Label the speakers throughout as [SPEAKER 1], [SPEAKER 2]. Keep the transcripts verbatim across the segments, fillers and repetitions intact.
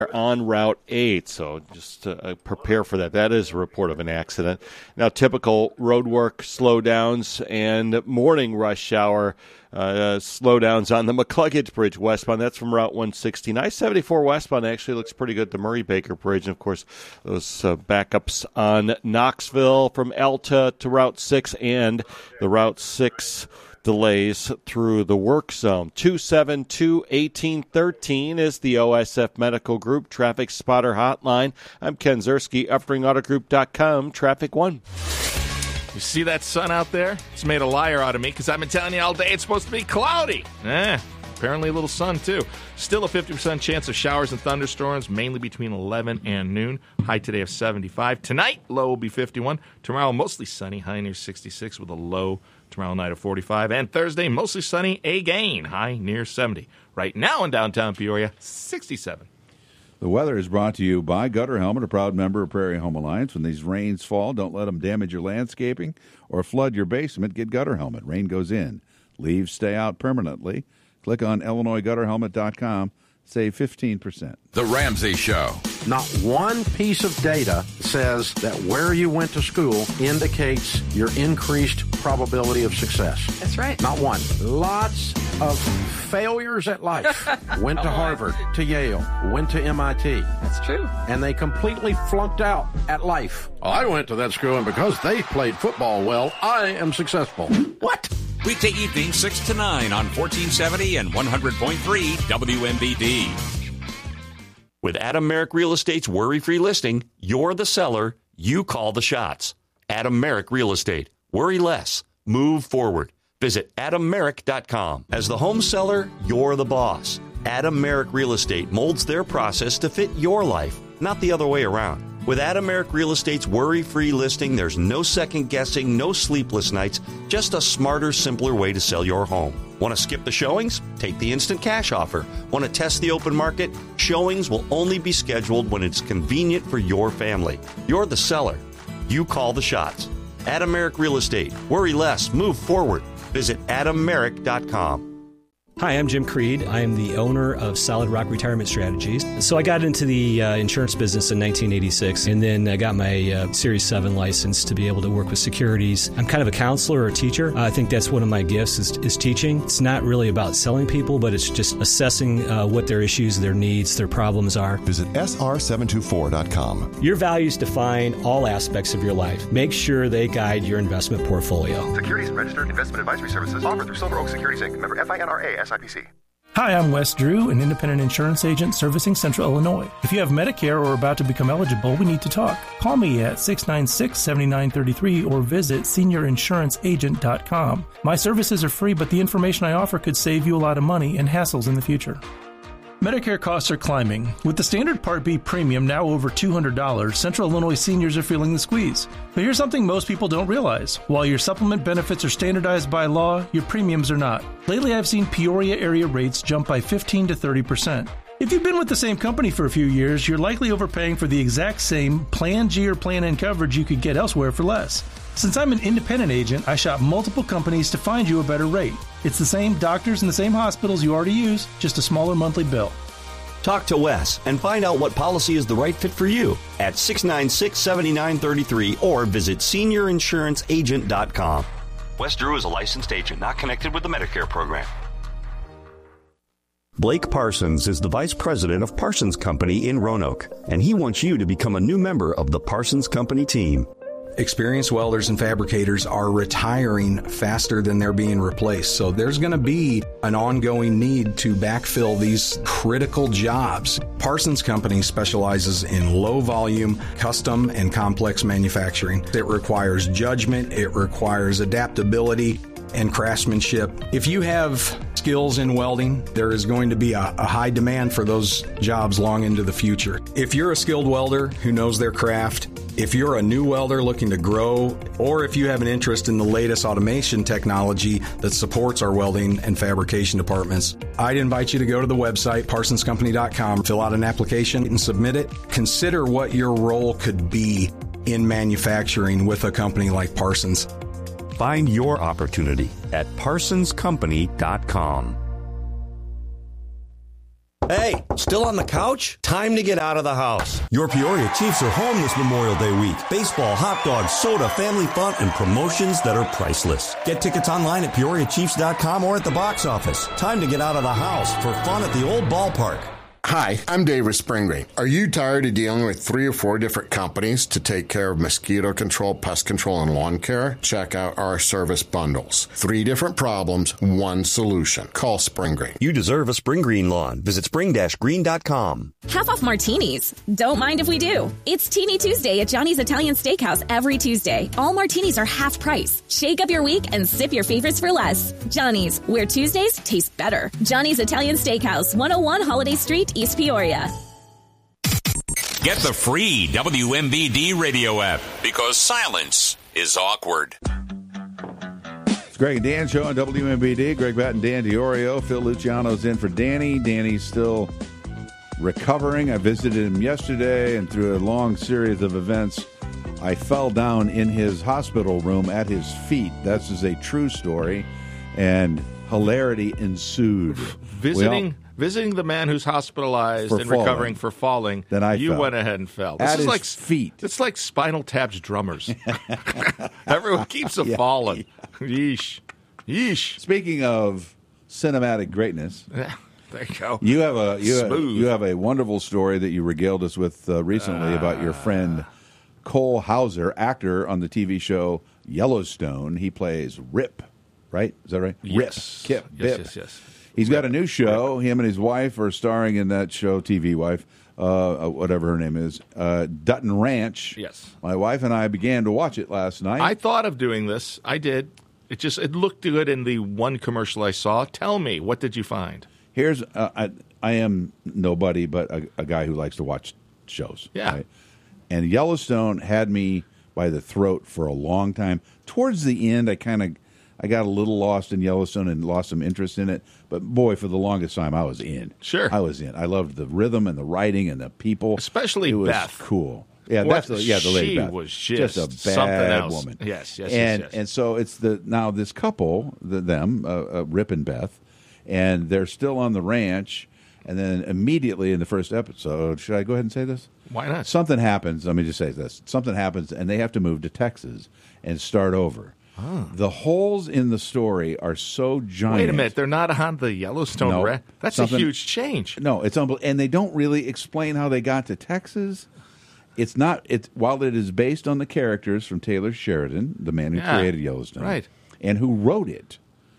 [SPEAKER 1] on Route eight, so just uh, prepare for that. That is a report of an accident. Now, typical road work slowdowns and morning rush hour uh, slowdowns on the McCluggage Bridge westbound. That's from Route one sixteen. I seventy-four westbound actually looks pretty good. The Murray-Baker Bridge, and, of course, those uh, backups on Knoxville from Alta to Route six and the Route six delays through the work zone. two seven two, one eight one three is the O S F Medical Group Traffic Spotter Hotline. I'm Ken Zerski, Uffring Auto Group dot com, Traffic One.
[SPEAKER 2] You see that sun out there? It's made a liar out of me because I've been telling you all day it's supposed to be cloudy. Eh, apparently a little sun, too. Still a fifty percent chance of showers and thunderstorms, mainly between eleven and noon. High today of seventy-five. Tonight, low will be fifty-one. Tomorrow, mostly sunny, high near sixty-six with a low tomorrow night of forty-five. And Thursday, mostly sunny again, high near seventy. Right now in downtown Peoria, sixty-seven.
[SPEAKER 3] The weather is brought to you by Gutter Helmet, a proud member of Prairie Home Alliance. When these rains fall, don't let them damage your landscaping or flood your basement. Get Gutter Helmet. Rain goes in. Leaves stay out permanently. Click on Illinois Gutter Helmet dot com. Save fifteen percent.
[SPEAKER 4] The Ramsey Show.
[SPEAKER 5] Not one piece of data says that where you went to school indicates your increased probability of success.
[SPEAKER 6] That's right.
[SPEAKER 5] Not one. Lots of failures at life. Went to Harvard, to Yale, went to M I T.
[SPEAKER 6] That's true.
[SPEAKER 5] And they completely flunked out at life. I went to that school, and because they played football well, I am successful. What?
[SPEAKER 7] Weekday evening, six to nine on fourteen seventy and one hundred point three W M B D.
[SPEAKER 8] With Adam Merrick Real Estate's worry-free listing, you're the seller, you call the shots. Adam Merrick Real Estate. Worry less. Move forward. Visit Adam Merrick dot com. As the home seller, you're the boss. Adam Merrick Real Estate molds their process to fit your life, not the other way around. With Adam Merrick Real Estate's worry-free listing, there's no second-guessing, no sleepless nights, just a smarter, simpler way to sell your home. Want to skip the showings? Take the instant cash offer. Want to test the open market? Showings will only be scheduled when it's convenient for your family. You're the seller. You call the shots. Adam Merrick Real Estate. Worry less. Move forward. Visit Adam Merrick dot com.
[SPEAKER 9] Hi, I'm Jim Creed. I am the owner of Solid Rock Retirement Strategies. So I got into the uh, insurance business in nineteen eighty-six, and then I got my uh, Series seven license to be able to work with securities. I'm kind of a counselor or a teacher. Uh, I think that's one of my gifts is, is teaching. It's not really about selling people, but it's just assessing uh, what their issues, their needs, their problems are.
[SPEAKER 10] Visit S R seven two four dot com.
[SPEAKER 9] Your values define all aspects of your life. Make sure they guide your investment portfolio.
[SPEAKER 11] Securities and registered investment advisory services offered through Silver Oak Securities, Incorporated. Member F I N R A S I P C.
[SPEAKER 12] Hi, I'm Wes Drew, an independent insurance agent servicing Central Illinois. If you have Medicare or are about to become eligible, we need to talk. Call me at six nine six, seven nine three three or visit senior insurance agent dot com. My services are free, but the information I offer could save you a lot of money and hassles in the future. Medicare costs are climbing. With the standard Part B premium now over two hundred dollars, Central Illinois seniors are feeling the squeeze. But here's something most people don't realize. While your supplement benefits are standardized by law, your premiums are not. Lately, I've seen Peoria area rates jump by fifteen to thirty percent. If you've been with the same company for a few years, you're likely overpaying for the exact same Plan G or Plan N coverage you could get elsewhere for less. Since I'm an independent agent, I shop multiple companies to find you a better rate. It's the same doctors and the same hospitals you already use, just a smaller monthly bill.
[SPEAKER 8] Talk to Wes and find out what policy is the right fit for you at six nine six, seven nine three three or visit senior insurance agent dot com. Wes Drew is a licensed agent not connected with the Medicare program. Blake Parsons is the vice president of Parsons Company in Roanoke, and he wants you to become a new member of the Parsons Company team.
[SPEAKER 13] Experienced welders and fabricators are retiring faster than they're being replaced. So there's going to be an ongoing need to backfill these critical jobs. Parsons Company specializes in low volume, custom, and complex manufacturing. It requires judgment. It requires adaptability and craftsmanship. If you have skills in welding, there is going to be a, a high demand for those jobs long into the future. If you're a skilled welder who knows their craft, if you're a new welder looking to grow, or if you have an interest in the latest automation technology that supports our welding and fabrication departments, I'd invite you to go to the website, parsons company dot com, fill out an application and submit it. Consider what your role could be in manufacturing with a company like Parsons.
[SPEAKER 8] Find your opportunity at parsons company dot com.
[SPEAKER 4] Hey, still on the couch? Time to get out of the house.
[SPEAKER 6] Your Peoria Chiefs are home this Memorial Day week. Baseball, hot dogs, soda, family fun, and promotions that are priceless. Get tickets online at peoria chiefs dot com or at the box office. Time to get out of the house for fun at the old ballpark.
[SPEAKER 14] Hi, I'm David Springgreen. Are you tired of dealing with three or four different companies to take care of mosquito control, pest control, and lawn care? Check out our service bundles. Three different problems, one solution. Call Springgreen.
[SPEAKER 6] You deserve a Spring Green lawn. Visit spring dash green dot com.
[SPEAKER 15] Half off martinis. Don't mind if we do. It's Teeny Tuesday at Johnny's Italian Steakhouse every Tuesday. All martinis are half price. Shake up your week and sip your favorites for less. Johnny's, where Tuesdays taste better. Johnny's Italian Steakhouse, one oh one Holiday Street, East Peoria.
[SPEAKER 7] Get the free W M B D radio app because silence is awkward.
[SPEAKER 3] It's Greg and Dan show on W M B D. Greg Batt and Dan DiOrio. Phil Luciano's in for Danny. Danny's still recovering. I visited him yesterday, and through a long series of events, I fell down in his hospital room at his feet. This is a true story, and hilarity ensued.
[SPEAKER 2] Visiting... Visiting the man who's hospitalized
[SPEAKER 3] For
[SPEAKER 2] and
[SPEAKER 3] falling.
[SPEAKER 2] recovering for falling,
[SPEAKER 3] Then I
[SPEAKER 2] you
[SPEAKER 3] fell.
[SPEAKER 2] went ahead and fell. This
[SPEAKER 3] At
[SPEAKER 2] is
[SPEAKER 3] his
[SPEAKER 2] like
[SPEAKER 3] feet.
[SPEAKER 2] It's like Spinal Tap's drummers. Everyone keeps a
[SPEAKER 3] Yeah.
[SPEAKER 2] falling. Yeesh. Yeesh.
[SPEAKER 3] Speaking of cinematic greatness,
[SPEAKER 2] Yeah, there you go.
[SPEAKER 3] you have a you have,
[SPEAKER 2] Smooth.
[SPEAKER 3] you have a wonderful story that you regaled us with uh, recently about your friend Cole Hauser, actor on the T V show Yellowstone. He plays Rip, right? Is that right?
[SPEAKER 2] Yes.
[SPEAKER 3] Rip. Kip.
[SPEAKER 2] Yes,
[SPEAKER 3] Bip.
[SPEAKER 2] yes, yes.
[SPEAKER 3] He's got a new show. Him and his wife are starring in that show, T V wife, uh, whatever her name is, uh, Dutton Ranch.
[SPEAKER 2] Yes.
[SPEAKER 3] My wife and I began to watch it last night.
[SPEAKER 2] I thought of doing this. I did. It just it looked good in the one commercial I saw. Tell me, what did you find?
[SPEAKER 3] Here's uh, I, I am nobody but a, a guy who likes to watch shows.
[SPEAKER 2] Yeah.
[SPEAKER 3] right? And Yellowstone had me by the throat for a long time. Towards the end, I kind of I got a little lost in Yellowstone and lost some interest in it. But boy, for the longest time, I was in.
[SPEAKER 2] Sure,
[SPEAKER 3] I was in. I loved the rhythm and the writing and the people,
[SPEAKER 2] especially
[SPEAKER 3] it was
[SPEAKER 2] Beth.
[SPEAKER 3] Cool. Yeah,
[SPEAKER 2] What-
[SPEAKER 3] that's the, yeah the lady
[SPEAKER 2] she
[SPEAKER 3] Beth.
[SPEAKER 2] was just
[SPEAKER 3] a bad
[SPEAKER 2] something else.
[SPEAKER 3] woman.
[SPEAKER 2] Yes, yes, yes,
[SPEAKER 3] and
[SPEAKER 2] yes.
[SPEAKER 3] and so it's the now this couple, the, them, uh, uh, Rip and Beth, and they're still on the ranch. And then immediately in the first episode, should I go ahead and say this?
[SPEAKER 2] Why not?
[SPEAKER 3] Something happens. Let me just say this. Something happens, and they have to move to Texas and start over.
[SPEAKER 2] Oh.
[SPEAKER 3] The holes in the story are so giant.
[SPEAKER 2] Wait a minute, they're not on the Yellowstone
[SPEAKER 3] No,
[SPEAKER 2] ra- That's
[SPEAKER 3] something-
[SPEAKER 2] a huge change.
[SPEAKER 3] No, it's unbelievable. And they don't really explain how they got to Texas. It's not. It's while it is based on the characters from Taylor Sheridan, the man who
[SPEAKER 2] Yeah,
[SPEAKER 3] created Yellowstone,
[SPEAKER 2] right.
[SPEAKER 3] and who wrote it.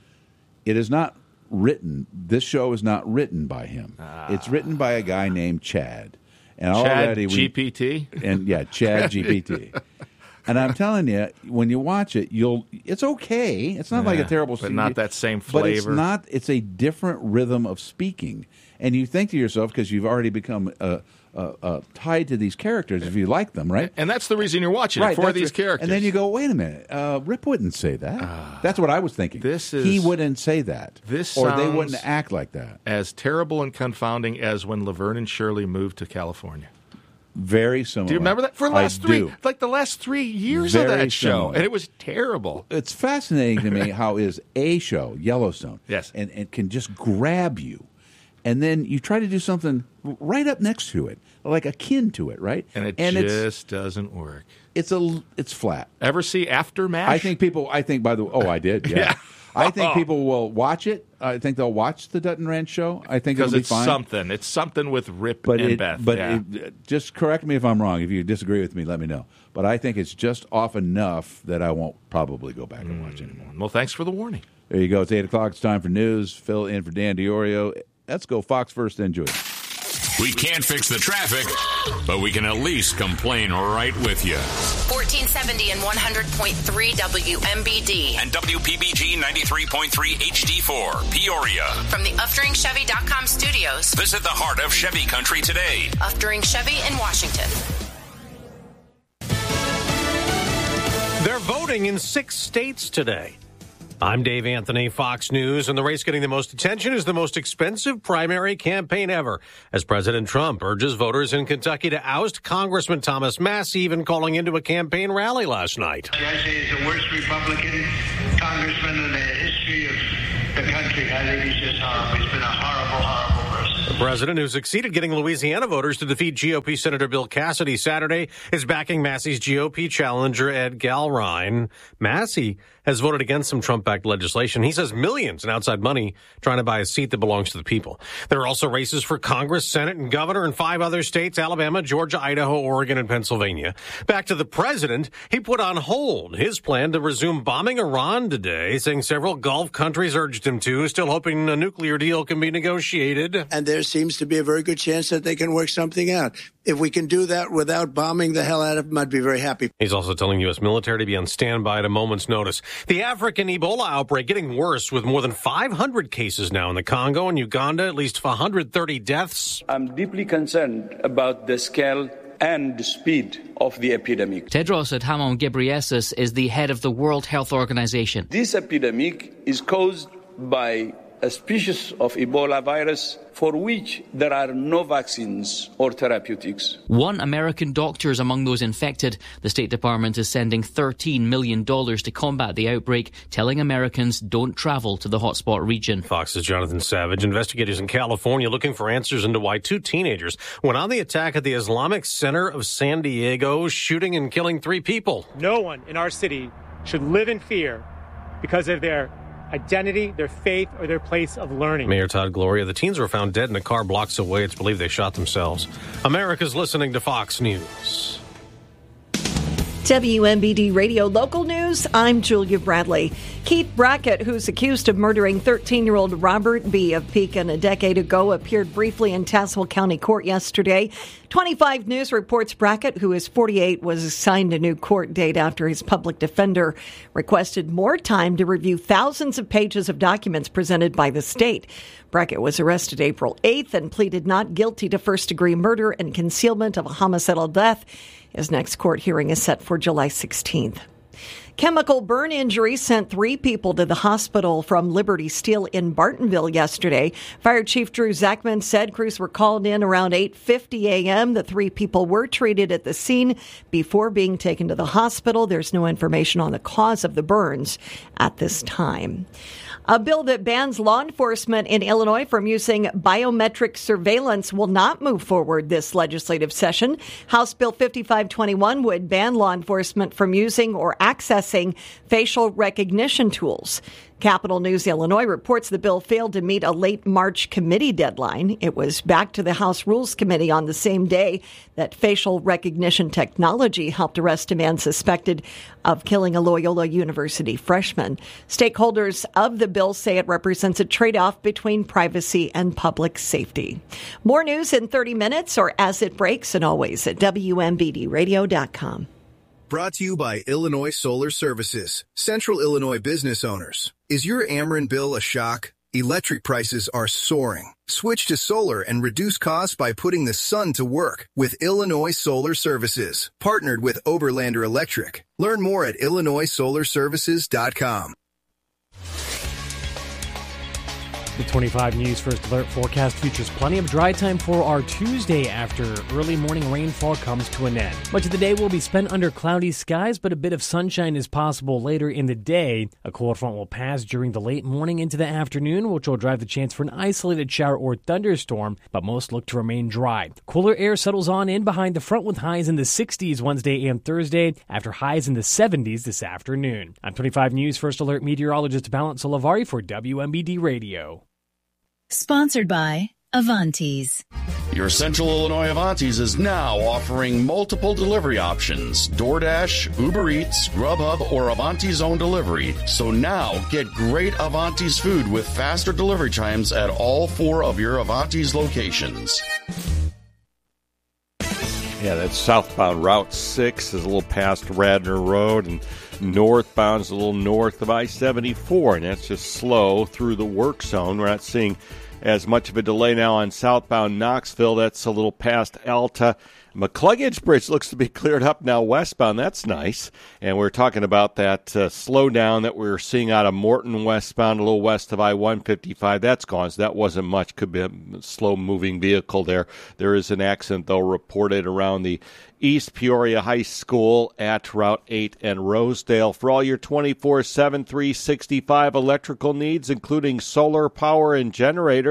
[SPEAKER 3] It is not written. This show is not written by him. It's written by a guy named Chad. And
[SPEAKER 2] Chad
[SPEAKER 3] already we,
[SPEAKER 2] G P T?
[SPEAKER 3] and yeah, Chad G P T. And I'm telling you, when you watch it, you'll. It's okay. It's not like a
[SPEAKER 2] Yeah,
[SPEAKER 3] terrible,
[SPEAKER 2] but
[SPEAKER 3] C D,
[SPEAKER 2] not that same
[SPEAKER 3] But it's
[SPEAKER 2] flavor.
[SPEAKER 3] not. It's a different rhythm of speaking, and you think to yourself because you've already become uh, uh, uh, tied to these characters if you like them, right?
[SPEAKER 2] And that's the reason you're watching
[SPEAKER 3] right
[SPEAKER 2] it, for
[SPEAKER 3] that's
[SPEAKER 2] these
[SPEAKER 3] right.
[SPEAKER 2] characters.
[SPEAKER 3] And then you go, wait a minute, uh, Rip wouldn't say that. That's what I was thinking.
[SPEAKER 2] This is-
[SPEAKER 3] he wouldn't say that.
[SPEAKER 2] This
[SPEAKER 3] or they
[SPEAKER 2] sounds
[SPEAKER 3] wouldn't act like that.
[SPEAKER 2] as terrible and confounding as when Laverne and Shirley moved to California.
[SPEAKER 3] Very similar.
[SPEAKER 2] Do you remember that? For the last
[SPEAKER 3] I
[SPEAKER 2] three,
[SPEAKER 3] do.
[SPEAKER 2] like the last three years
[SPEAKER 3] Very
[SPEAKER 2] of that show,
[SPEAKER 3] similar.
[SPEAKER 2] and it was terrible.
[SPEAKER 3] It's fascinating to me how is a show Yellowstone,
[SPEAKER 2] Yes.
[SPEAKER 3] and and can just grab you, and then you try to do something right up next to it, like akin to it, right?
[SPEAKER 2] And it
[SPEAKER 3] it's
[SPEAKER 2] just doesn't work.
[SPEAKER 3] it's a it's flat.
[SPEAKER 2] Ever see Aftermath?
[SPEAKER 3] I think people. I think by the oh, I did. Yeah.
[SPEAKER 2] Yeah.
[SPEAKER 3] I think people will watch it. I think they'll watch the Dutton Ranch show. I think it'll
[SPEAKER 2] because
[SPEAKER 3] be
[SPEAKER 2] it's
[SPEAKER 3] fine.
[SPEAKER 2] something. It's something with Rip
[SPEAKER 3] But
[SPEAKER 2] and
[SPEAKER 3] it,
[SPEAKER 2] Beth.
[SPEAKER 3] but
[SPEAKER 2] yeah.
[SPEAKER 3] it, just correct me if I'm wrong. If you disagree with me, let me know. But I think it's just off enough that I won't probably go back and watch anymore.
[SPEAKER 2] Well, thanks for the warning.
[SPEAKER 3] There you go. It's eight o'clock. It's time for news. Phil in for Dan DiOrio. Let's go Fox first, then Julie.
[SPEAKER 7] We can't fix the traffic, but we can at least complain right with you.
[SPEAKER 16] fourteen seventy and one hundred point three W M B D.
[SPEAKER 7] And W P B G ninety-three point three H D four, Peoria.
[SPEAKER 16] From the Uftering Chevy dot com studios.
[SPEAKER 7] Visit the heart of Chevy country today.
[SPEAKER 16] Uftering Chevy in Washington.
[SPEAKER 17] They're voting in six states today. I'm Dave Anthony, Fox News, and the race getting the most attention is the most expensive primary campaign ever, as President Trump urges voters in Kentucky to oust Congressman Thomas Massie, even calling into a campaign rally last night.
[SPEAKER 18] I say he's the worst Republican congressman in the history of the country. I think he's just horrible. He's been a horrible, horrible person.
[SPEAKER 17] The president, who succeeded getting Louisiana voters to defeat G O P Senator Bill Cassidy Saturday, is backing Massey's G O P challenger, Ed Galrine. Massey has voted against some Trump-backed legislation. He says millions in outside money trying to buy a seat that belongs to the people. There are also races for Congress, Senate, and governor in five other states, Alabama, Georgia, Idaho, Oregon, and Pennsylvania. Back to the president, he put on hold his plan to resume bombing Iran today, saying several Gulf countries urged him to, still hoping a nuclear deal can be negotiated.
[SPEAKER 19] And there seems to be a very good chance that they can work something out. If we can do that without bombing the hell out of them, I'd be very happy.
[SPEAKER 17] He's also telling U S military to be on standby at a moment's notice. The African Ebola outbreak getting worse, with more than five hundred cases now in the Congo and Uganda, at least one hundred thirty deaths.
[SPEAKER 20] I'm deeply concerned about the scale and the speed of the epidemic.
[SPEAKER 21] Tedros Adhanom Ghebreyesus is the head of the World Health Organization.
[SPEAKER 20] This epidemic is caused by a species of Ebola virus for which there are no vaccines or therapeutics.
[SPEAKER 21] One American doctor is among those infected. The State Department is sending thirteen million dollars to combat the outbreak, telling Americans don't travel to the hotspot region.
[SPEAKER 17] Fox's Jonathan Savage. Investigators in California looking for answers into why two teenagers went on the attack at the Islamic Center of San Diego, shooting and killing three people.
[SPEAKER 22] No one in our city should live in fear because of their identity, their faith, or their place of learning.
[SPEAKER 17] Mayor Todd Gloria. The teens were found dead in a car blocks away. It's believed they shot themselves. America's listening to Fox News.
[SPEAKER 23] W M B D Radio Local News, I'm Julia Bradley. Keith Brackett, who's accused of murdering thirteen-year-old Robert B. of Pekin a decade ago, appeared briefly in Tazewell County Court yesterday. twenty-five News reports Brackett, who is forty-eight, was assigned a new court date after his public defender requested more time to review thousands of pages of documents presented by the state. Brackett was arrested April eighth and pleaded not guilty to first-degree murder and concealment of a homicidal death. His next court hearing is set for July sixteenth. Chemical burn injuries sent three people to the hospital from Liberty Steel in Bartonville yesterday. Fire Chief Drew Zachman said crews were called in around eight fifty a.m. The three people were treated at the scene before being taken to the hospital. There's no information on the cause of the burns at this time. A bill that bans law enforcement in Illinois from using biometric surveillance will not move forward this legislative session. House Bill fifty-five twenty-one would ban law enforcement from using or accessing facial recognition tools. Capital News Illinois reports the bill failed to meet a late March committee deadline. It was back to the House Rules Committee on the same day that facial recognition technology helped arrest a man suspected of killing a Loyola University freshman. Stakeholders of the bill say it represents a trade-off between privacy and public safety. More news in thirty minutes or as it breaks, and always at W M B D radio dot com.
[SPEAKER 24] Brought to you by Illinois Solar Services, Central Illinois business owners. Is your Ameren bill a shock? Electric prices are soaring. Switch to solar and reduce costs by putting the sun to work with Illinois Solar Services, partnered with Oberlander Electric. Learn more at illinois solar services dot com.
[SPEAKER 25] The twenty-five News First Alert forecast features plenty of dry time for our Tuesday after early morning rainfall comes to an end. Much of the day will be spent under cloudy skies, but a bit of sunshine is possible later in the day. A cold front will pass during the late morning into the afternoon, which will drive the chance for an isolated shower or thunderstorm, but most look to remain dry. Cooler air settles on in behind the front with highs in the sixties Wednesday and Thursday, after highs in the seventies this afternoon. I'm twenty-five News First Alert meteorologist Balance Olavari for W M B D Radio.
[SPEAKER 26] Sponsored by Avantis.
[SPEAKER 27] Your Central Illinois Avantis is now offering multiple delivery options: DoorDash, Uber Eats, Grubhub, or Avantis own delivery. So now get great Avantis food with faster delivery times at all four of your Avantis locations.
[SPEAKER 1] Yeah, that's southbound Route six is a little past Radnor Road, and northbound is a little north of I seventy-four, and that's just slow through the work zone. We're not seeing as much of a delay now on southbound Knoxville. That's a little past Alta. McCluggage Bridge looks to be cleared up now westbound. That's nice. And we're talking about that uh, slowdown that we were seeing out of Morton westbound, a little west of I one fifty-five. That's gone, so that wasn't much. Could be a slow-moving vehicle there. There is an accident, though, reported around the East Peoria High School at Route eight and Rosedale. For all your twenty-four seven, three sixty-five electrical needs, including solar power and generators,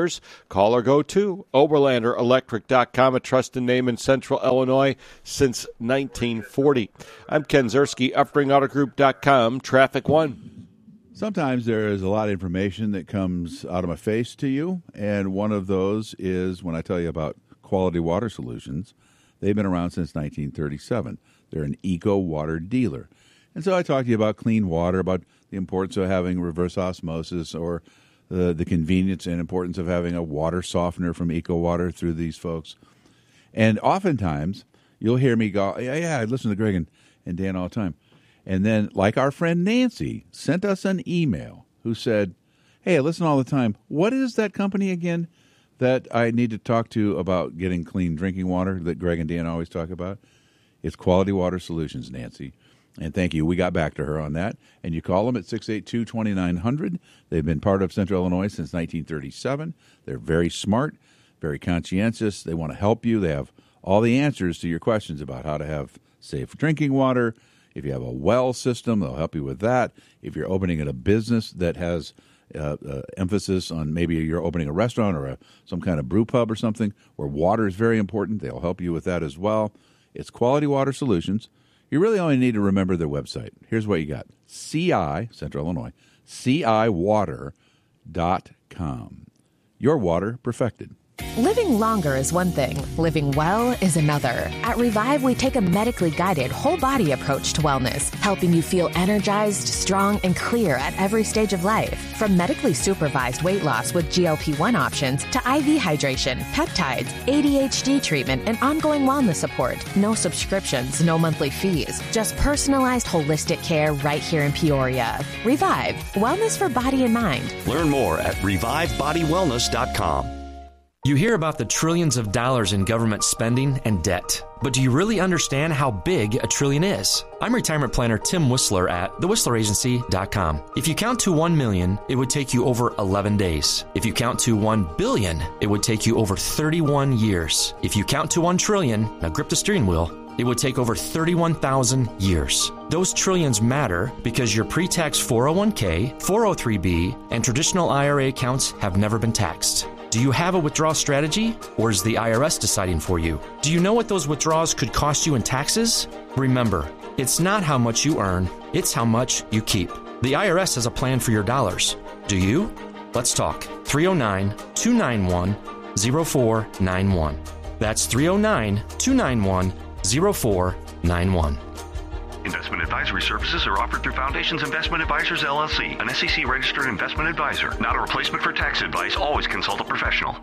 [SPEAKER 1] Overlanders. Call or go to Overlander Electric dot com, a trusted name in Central Illinois since nineteen forty. I'm Ken Zerski, Uppring Auto Group dot com, Traffic One.
[SPEAKER 3] Sometimes there is a lot of information that comes out of my face to you, and one of those is when I tell you about Quality Water Solutions. They've been around since nineteen thirty-seven. They're an eco water dealer. And so I talk to you about clean water, about the importance of having reverse osmosis, or the, the convenience and importance of having a water softener from Eco Water through these folks. And oftentimes, you'll hear me go, yeah, yeah, I listen to Greg and, and Dan all the time. And then, like our friend Nancy sent us an email who said, hey, I listen all the time. What is that company again that I need to talk to about getting clean drinking water that Greg and Dan always talk about? It's Quality Water Solutions, Nancy. And thank you. We got back to her on that. And you call them at six eight two, two nine zero zero. They've been part of Central Illinois since nineteen thirty-seven. They're very smart, very conscientious. They want to help you. They have all the answers to your questions about how to have safe drinking water. If you have a well system, they'll help you with that. If you're opening a business that has uh, uh, emphasis on maybe you're opening a restaurant or a, some kind of brew pub or something where water is very important, they'll help you with that as well. It's Quality Water Solutions. You really only need to remember their website. Here's what you got. C I, Central Illinois, C I water dot com. Your water perfected.
[SPEAKER 5] Living longer is one thing. Living well is another. At Revive, we take a medically guided, whole-body approach to wellness, helping you feel energized, strong, and clear at every stage of life. From medically supervised weight loss with G L P one options to I V hydration, peptides, A D H D treatment, and ongoing wellness support. No subscriptions, no monthly fees. Just personalized, holistic care right here in Peoria. Revive. Wellness for body and mind.
[SPEAKER 8] Learn more at revive body wellness dot com. You hear about the trillions of dollars in government spending and debt, but do you really understand how big a trillion is? I'm retirement planner Tim Whistler at the whistler agency dot com. If you count to one million, it would take you over eleven days. If you count to one billion, it would take you over thirty-one years. If you count to one trillion, now grip the steering wheel, it would take over thirty-one thousand years. Those trillions matter because your pre-tax four oh one k, four oh three b, and traditional I R A accounts have never been taxed. Do you have a withdrawal strategy, or is the I R S deciding for you? Do you know what those withdrawals could cost you in taxes? Remember, it's not how much you earn, it's how much you keep. The I R S has a plan for your dollars. Do you? Let's talk. three oh nine, two nine one, oh four nine one. That's three oh nine, two nine one, oh four nine one.
[SPEAKER 9] Investment advisory services are offered through Foundations Investment Advisors, L L C, an S E C-registered investment advisor. Not a replacement for tax advice. Always consult a professional.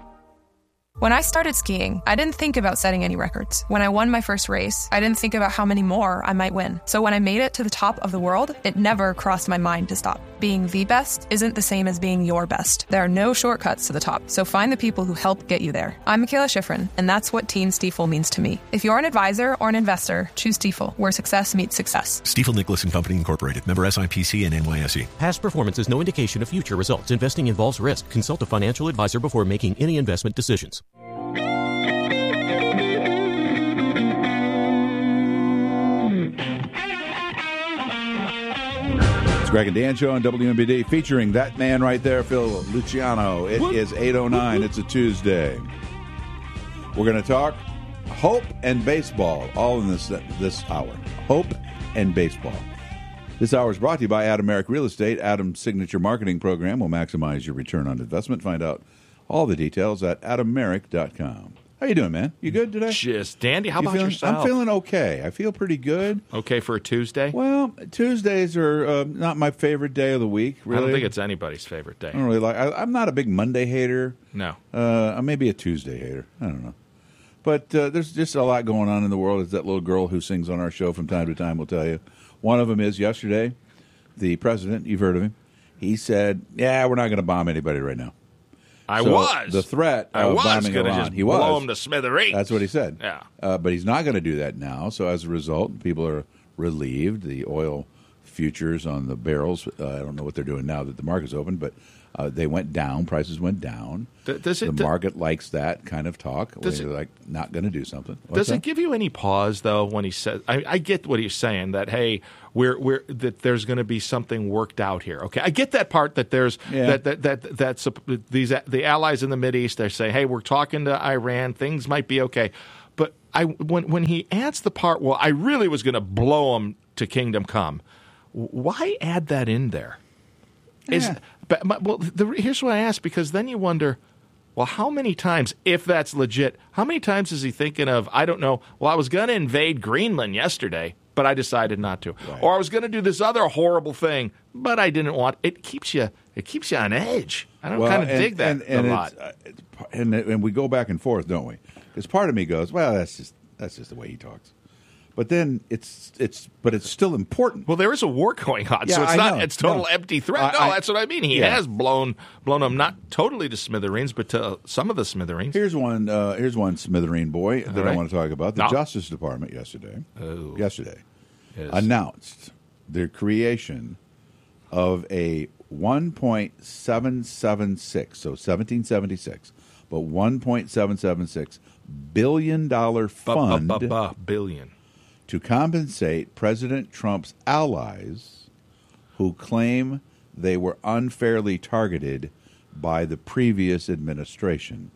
[SPEAKER 10] When I started skiing, I didn't think about setting any records. When I won my first race, I didn't think about how many more I might win. So when I made it to the top of the world, it never crossed my mind to stop. Being the best isn't the same as being your best. There are no shortcuts to the top, so find the people who help get you there. I'm Michaela Schifrin, and that's what Team Stiefel means to me. If you're an advisor or an investor, choose Stiefel, where success meets success.
[SPEAKER 11] Stiefel Nicholas and Company Incorporated, member S I P C and N Y S E.
[SPEAKER 12] Past performance is no indication of future results. Investing involves risk. Consult a financial advisor before making any investment decisions.
[SPEAKER 3] It's Greg and Dan Show on W M B D featuring that man right there, Phil Luciano. It whoop, is eight oh nine. Whoop, whoop. It's a Tuesday. We're going to talk hope and baseball all in this this hour. Hope and baseball. This hour is brought to you by Adam Merrick Real Estate. Adam's signature marketing program will maximize your return on investment. Find out all the details at adam merrick dot com. How you doing, man? You good today?
[SPEAKER 2] Just dandy. How
[SPEAKER 3] you
[SPEAKER 2] about
[SPEAKER 3] feeling,
[SPEAKER 2] yourself?
[SPEAKER 3] I'm feeling okay. I feel pretty good.
[SPEAKER 2] Okay for a Tuesday?
[SPEAKER 3] Well, Tuesdays are uh, not my favorite day of the week, really.
[SPEAKER 2] I don't think it's anybody's favorite day.
[SPEAKER 3] I don't really like I, I'm not a big Monday hater.
[SPEAKER 2] No.
[SPEAKER 3] Uh, I may be a Tuesday hater. I don't know. But uh, there's just a lot going on in the world, as that little girl who sings on our show from time to time will tell you. One of them is yesterday, the president, you've heard of him, he said, yeah, we're not going to bomb anybody right now.
[SPEAKER 2] I
[SPEAKER 3] so
[SPEAKER 2] was.
[SPEAKER 3] The threat
[SPEAKER 2] I
[SPEAKER 3] of
[SPEAKER 2] was
[SPEAKER 3] bombing
[SPEAKER 2] gonna
[SPEAKER 3] Iran.
[SPEAKER 2] Just
[SPEAKER 3] he was.
[SPEAKER 2] blow him to smithereens.
[SPEAKER 3] That's what he said.
[SPEAKER 2] Yeah.
[SPEAKER 3] Uh, but he's not going to do that now. So as a result, people are relieved. The oil futures on the barrels, uh, I don't know what they're doing now that the market's open, but Uh, they went down. Prices went down.
[SPEAKER 2] D- does it,
[SPEAKER 3] the
[SPEAKER 2] d-
[SPEAKER 3] market likes that kind of talk. Where
[SPEAKER 2] Does
[SPEAKER 3] you're
[SPEAKER 2] it-
[SPEAKER 3] like not going to do something. What's
[SPEAKER 2] Does
[SPEAKER 3] that?
[SPEAKER 2] it give you any pause though when he says? I, I get what he's saying that hey, we're we're that there's going to be something worked out here. Okay, I get that part that there's
[SPEAKER 3] Yeah.
[SPEAKER 2] that that that that's these the allies in the Mideast. They're saying hey, we're talking to Iran. Things might be okay, but I when when he adds the part, well, I really was going to blow them to Kingdom Come. Why add that in there? Is
[SPEAKER 3] Yeah.
[SPEAKER 2] but, but well, the, here's what I ask because then you wonder. Well, how many times, if that's legit, how many times is he thinking of, I don't know, well, I was going to invade Greenland yesterday, but I decided not to.
[SPEAKER 3] Right.
[SPEAKER 2] Or I was going to do this other horrible thing, but I didn't want. It keeps you It keeps you on edge. I don't
[SPEAKER 3] Well,
[SPEAKER 2] kind of
[SPEAKER 3] and-
[SPEAKER 2] dig that
[SPEAKER 3] and, and
[SPEAKER 2] a
[SPEAKER 3] it's,
[SPEAKER 2] lot.
[SPEAKER 3] uh, it's par- and and we go back and forth, don't we? Because part of me goes, well, that's just that's just the way he talks. But then it's it's but it's still important.
[SPEAKER 2] Well, there is a war going on,
[SPEAKER 3] Yeah,
[SPEAKER 2] so it's
[SPEAKER 3] I
[SPEAKER 2] not
[SPEAKER 3] know.
[SPEAKER 2] it's total
[SPEAKER 3] No.
[SPEAKER 2] empty threat.
[SPEAKER 3] I-
[SPEAKER 2] no,
[SPEAKER 3] I-
[SPEAKER 2] that's what I mean. He
[SPEAKER 3] yeah.
[SPEAKER 2] has blown blown them not totally to smithereens, but to uh, some of the smithereens.
[SPEAKER 3] Here's one. Uh, here's one smithereen boy that
[SPEAKER 2] right.
[SPEAKER 3] I want to talk about. The
[SPEAKER 2] No.
[SPEAKER 3] Justice Department yesterday,
[SPEAKER 2] Oh.
[SPEAKER 3] yesterday,
[SPEAKER 2] Yes.
[SPEAKER 3] announced the creation of a one point seven seven six, so seventeen seventy-six, but one point seven seven six billion dollar fund
[SPEAKER 2] Ba- ba- ba- billion.
[SPEAKER 3] to compensate President Trump's allies who claim they were unfairly targeted by the previous administration.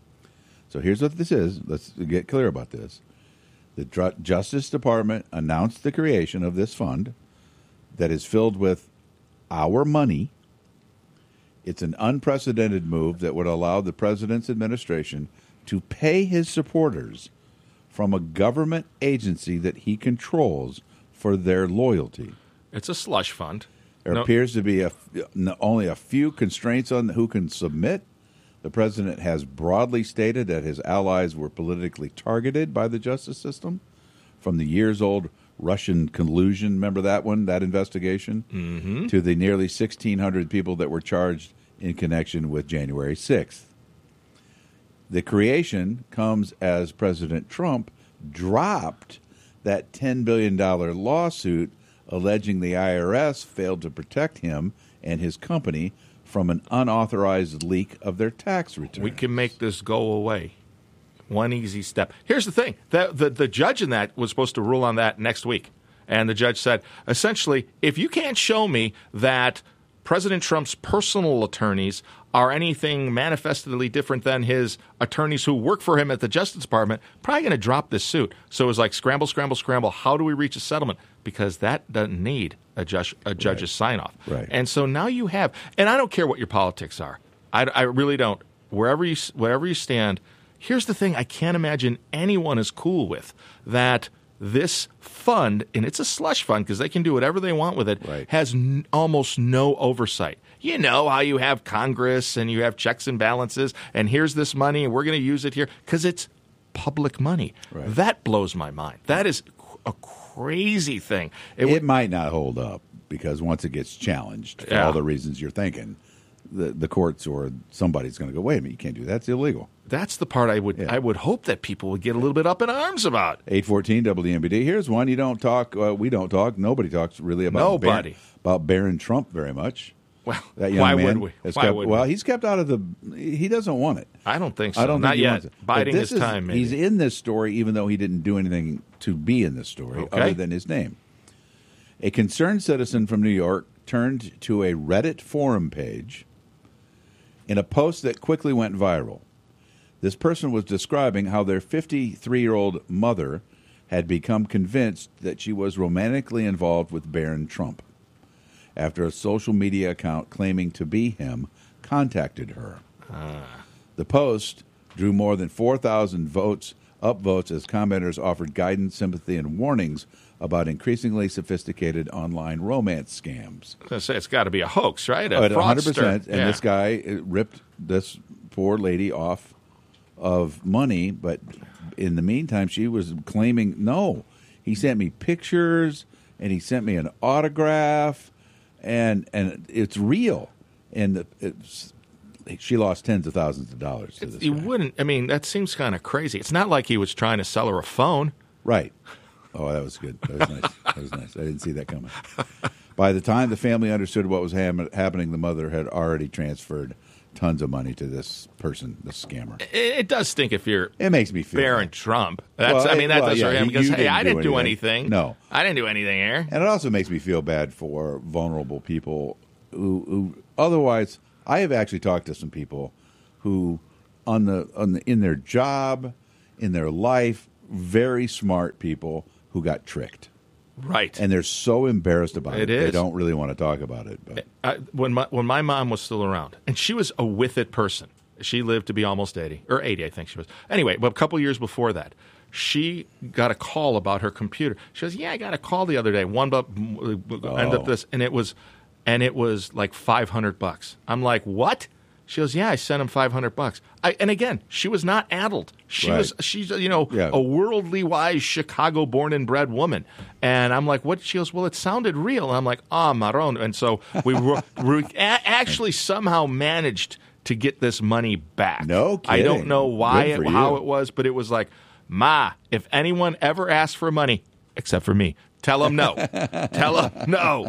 [SPEAKER 3] So here's what this is. Let's get clear about this. The Dr- Justice Department announced the creation of this fund that is filled with our money. It's an unprecedented move that would allow the president's administration to pay his supporters from a government agency that he controls for their loyalty.
[SPEAKER 2] It's a slush fund.
[SPEAKER 3] There
[SPEAKER 2] No-
[SPEAKER 3] appears to be a, n- only a few constraints on who can submit. The president has broadly stated that his allies were politically targeted by the justice system from the years-old Russian collusion, remember that one, that investigation,
[SPEAKER 2] Mhm.
[SPEAKER 3] to the nearly sixteen hundred people that were charged in connection with January sixth. The creation comes as President Trump dropped that ten billion dollars lawsuit alleging the I R S failed to protect him and his company from an unauthorized leak of their tax return.
[SPEAKER 2] We can make this go away. One easy step. Here's the thing. The, the, the judge in that was supposed to rule on that next week. And the judge said, essentially, if you can't show me that President Trump's personal attorneys are anything manifestly different than his attorneys who work for him at the Justice Department, probably going to drop this suit. So it was like scramble, scramble, scramble. How do we reach a settlement? Because that doesn't need a, judge, a judge's sign-off.
[SPEAKER 3] Right.
[SPEAKER 2] And so now you have, and I don't care what your politics are. I, I really don't. Wherever you, wherever you stand, here's the thing I can't imagine anyone is cool with, that this fund, and it's a slush fund because they can do whatever they want with it,
[SPEAKER 3] Right.
[SPEAKER 2] has n- almost no oversight. You know how you have Congress and you have checks and balances, and here's this money, and we're going to use it here because it's public money.
[SPEAKER 3] Right.
[SPEAKER 2] That blows my mind. That is a crazy thing.
[SPEAKER 3] It,
[SPEAKER 2] would-
[SPEAKER 3] might not hold up because once it gets challenged for
[SPEAKER 2] Yeah.
[SPEAKER 3] all the reasons you're thinking, the, the courts or somebody's going to go, wait a minute, you can't do that. That's illegal.
[SPEAKER 2] That's the part I would I would hope that people would get a little bit up in arms about.
[SPEAKER 3] eight fourteen W M B D. Here's one. You don't talk. Uh, we don't talk. Nobody talks really about
[SPEAKER 2] Nobody.
[SPEAKER 3] Barron, about Barron Trump very much.
[SPEAKER 2] Well,
[SPEAKER 3] That young
[SPEAKER 2] why
[SPEAKER 3] man
[SPEAKER 2] would we?
[SPEAKER 3] has
[SPEAKER 2] Why
[SPEAKER 3] kept-
[SPEAKER 2] would
[SPEAKER 3] well,
[SPEAKER 2] we?
[SPEAKER 3] he's kept out of the. He doesn't want it.
[SPEAKER 2] I don't think so.
[SPEAKER 3] I don't
[SPEAKER 2] Not
[SPEAKER 3] think he
[SPEAKER 2] yet.
[SPEAKER 3] wants it. But
[SPEAKER 2] Biding
[SPEAKER 3] this
[SPEAKER 2] his
[SPEAKER 3] is-
[SPEAKER 2] time, maybe.
[SPEAKER 3] He's in this story, even though he didn't do anything to be in this story,
[SPEAKER 2] Okay.
[SPEAKER 3] other than his name. A concerned citizen from New York turned to a Reddit forum page in a post that quickly went viral. This person was describing how their fifty-three-year-old mother had become convinced that she was romantically involved with Barron Trump after a social media account claiming to be him contacted her. The post drew more than four thousand votes, upvotes, as commenters offered guidance, sympathy, and warnings about increasingly sophisticated online romance scams.
[SPEAKER 2] I was gonna say it's got to be a hoax, right? A
[SPEAKER 3] At one hundred
[SPEAKER 2] fraudster.
[SPEAKER 3] percent. And
[SPEAKER 2] Yeah.
[SPEAKER 3] this guy uh, ripped this poor lady off of money, but in the meantime, she was claiming, no, he sent me pictures and he sent me an autograph, and and it's real. And the, it's, she lost tens of thousands of dollars to this
[SPEAKER 2] You
[SPEAKER 3] guy.
[SPEAKER 2] wouldn't. I mean, that seems kind of crazy. It's not like he was trying to sell her a phone.
[SPEAKER 3] Right. Oh, that was good. That was nice. That was nice. I didn't see that coming. By the time the family understood what was ham- happening, the mother had already transferred tons of money to this person, this scammer.
[SPEAKER 2] It, it does stink if you're
[SPEAKER 3] it makes me feel
[SPEAKER 2] Barron
[SPEAKER 3] bad.
[SPEAKER 2] Trump. That's,
[SPEAKER 3] Well,
[SPEAKER 2] I mean, that
[SPEAKER 3] well,
[SPEAKER 2] does
[SPEAKER 3] yeah,
[SPEAKER 2] hurt him
[SPEAKER 3] you-
[SPEAKER 2] because,
[SPEAKER 3] you
[SPEAKER 2] hey,
[SPEAKER 3] didn't
[SPEAKER 2] I
[SPEAKER 3] do
[SPEAKER 2] didn't do
[SPEAKER 3] anything.
[SPEAKER 2] anything.
[SPEAKER 3] No.
[SPEAKER 2] I didn't do anything here.
[SPEAKER 3] And it also makes me feel bad for vulnerable people who, who otherwise, I have actually talked to some people who, on the, on the in their job, in their life, very smart people who got tricked.
[SPEAKER 2] Right.
[SPEAKER 3] And they're so embarrassed about it.
[SPEAKER 2] It is.
[SPEAKER 3] They don't really want to talk about it. But
[SPEAKER 2] I, when my when my mom was still around, and she was a with it person. She lived to be almost eighty, or eighty, I think she was. Anyway, but a couple years before that, she got a call about her computer. She goes, "Yeah, I got a call the other day. One but oh. end up this, and it was, and it was like five hundred bucks." I'm like, "What?" She goes, "Yeah, I sent him five hundred bucks." I, and again, she was not addled. She
[SPEAKER 3] Right.
[SPEAKER 2] was, she's you know,
[SPEAKER 3] Yeah.
[SPEAKER 2] a worldly wise, Chicago born and bred woman. And I'm like, "What?" She goes, "Well, it sounded real." And I'm like, "Ah, Maron." And so we were, we a- actually somehow managed to get this money back.
[SPEAKER 3] No
[SPEAKER 2] I don't
[SPEAKER 3] kidding.
[SPEAKER 2] know why,
[SPEAKER 3] Good
[SPEAKER 2] it,
[SPEAKER 3] for
[SPEAKER 2] how
[SPEAKER 3] you.
[SPEAKER 2] it was, but it was like, "Ma, if anyone ever asks for money, except for me, tell them no. Tell them no."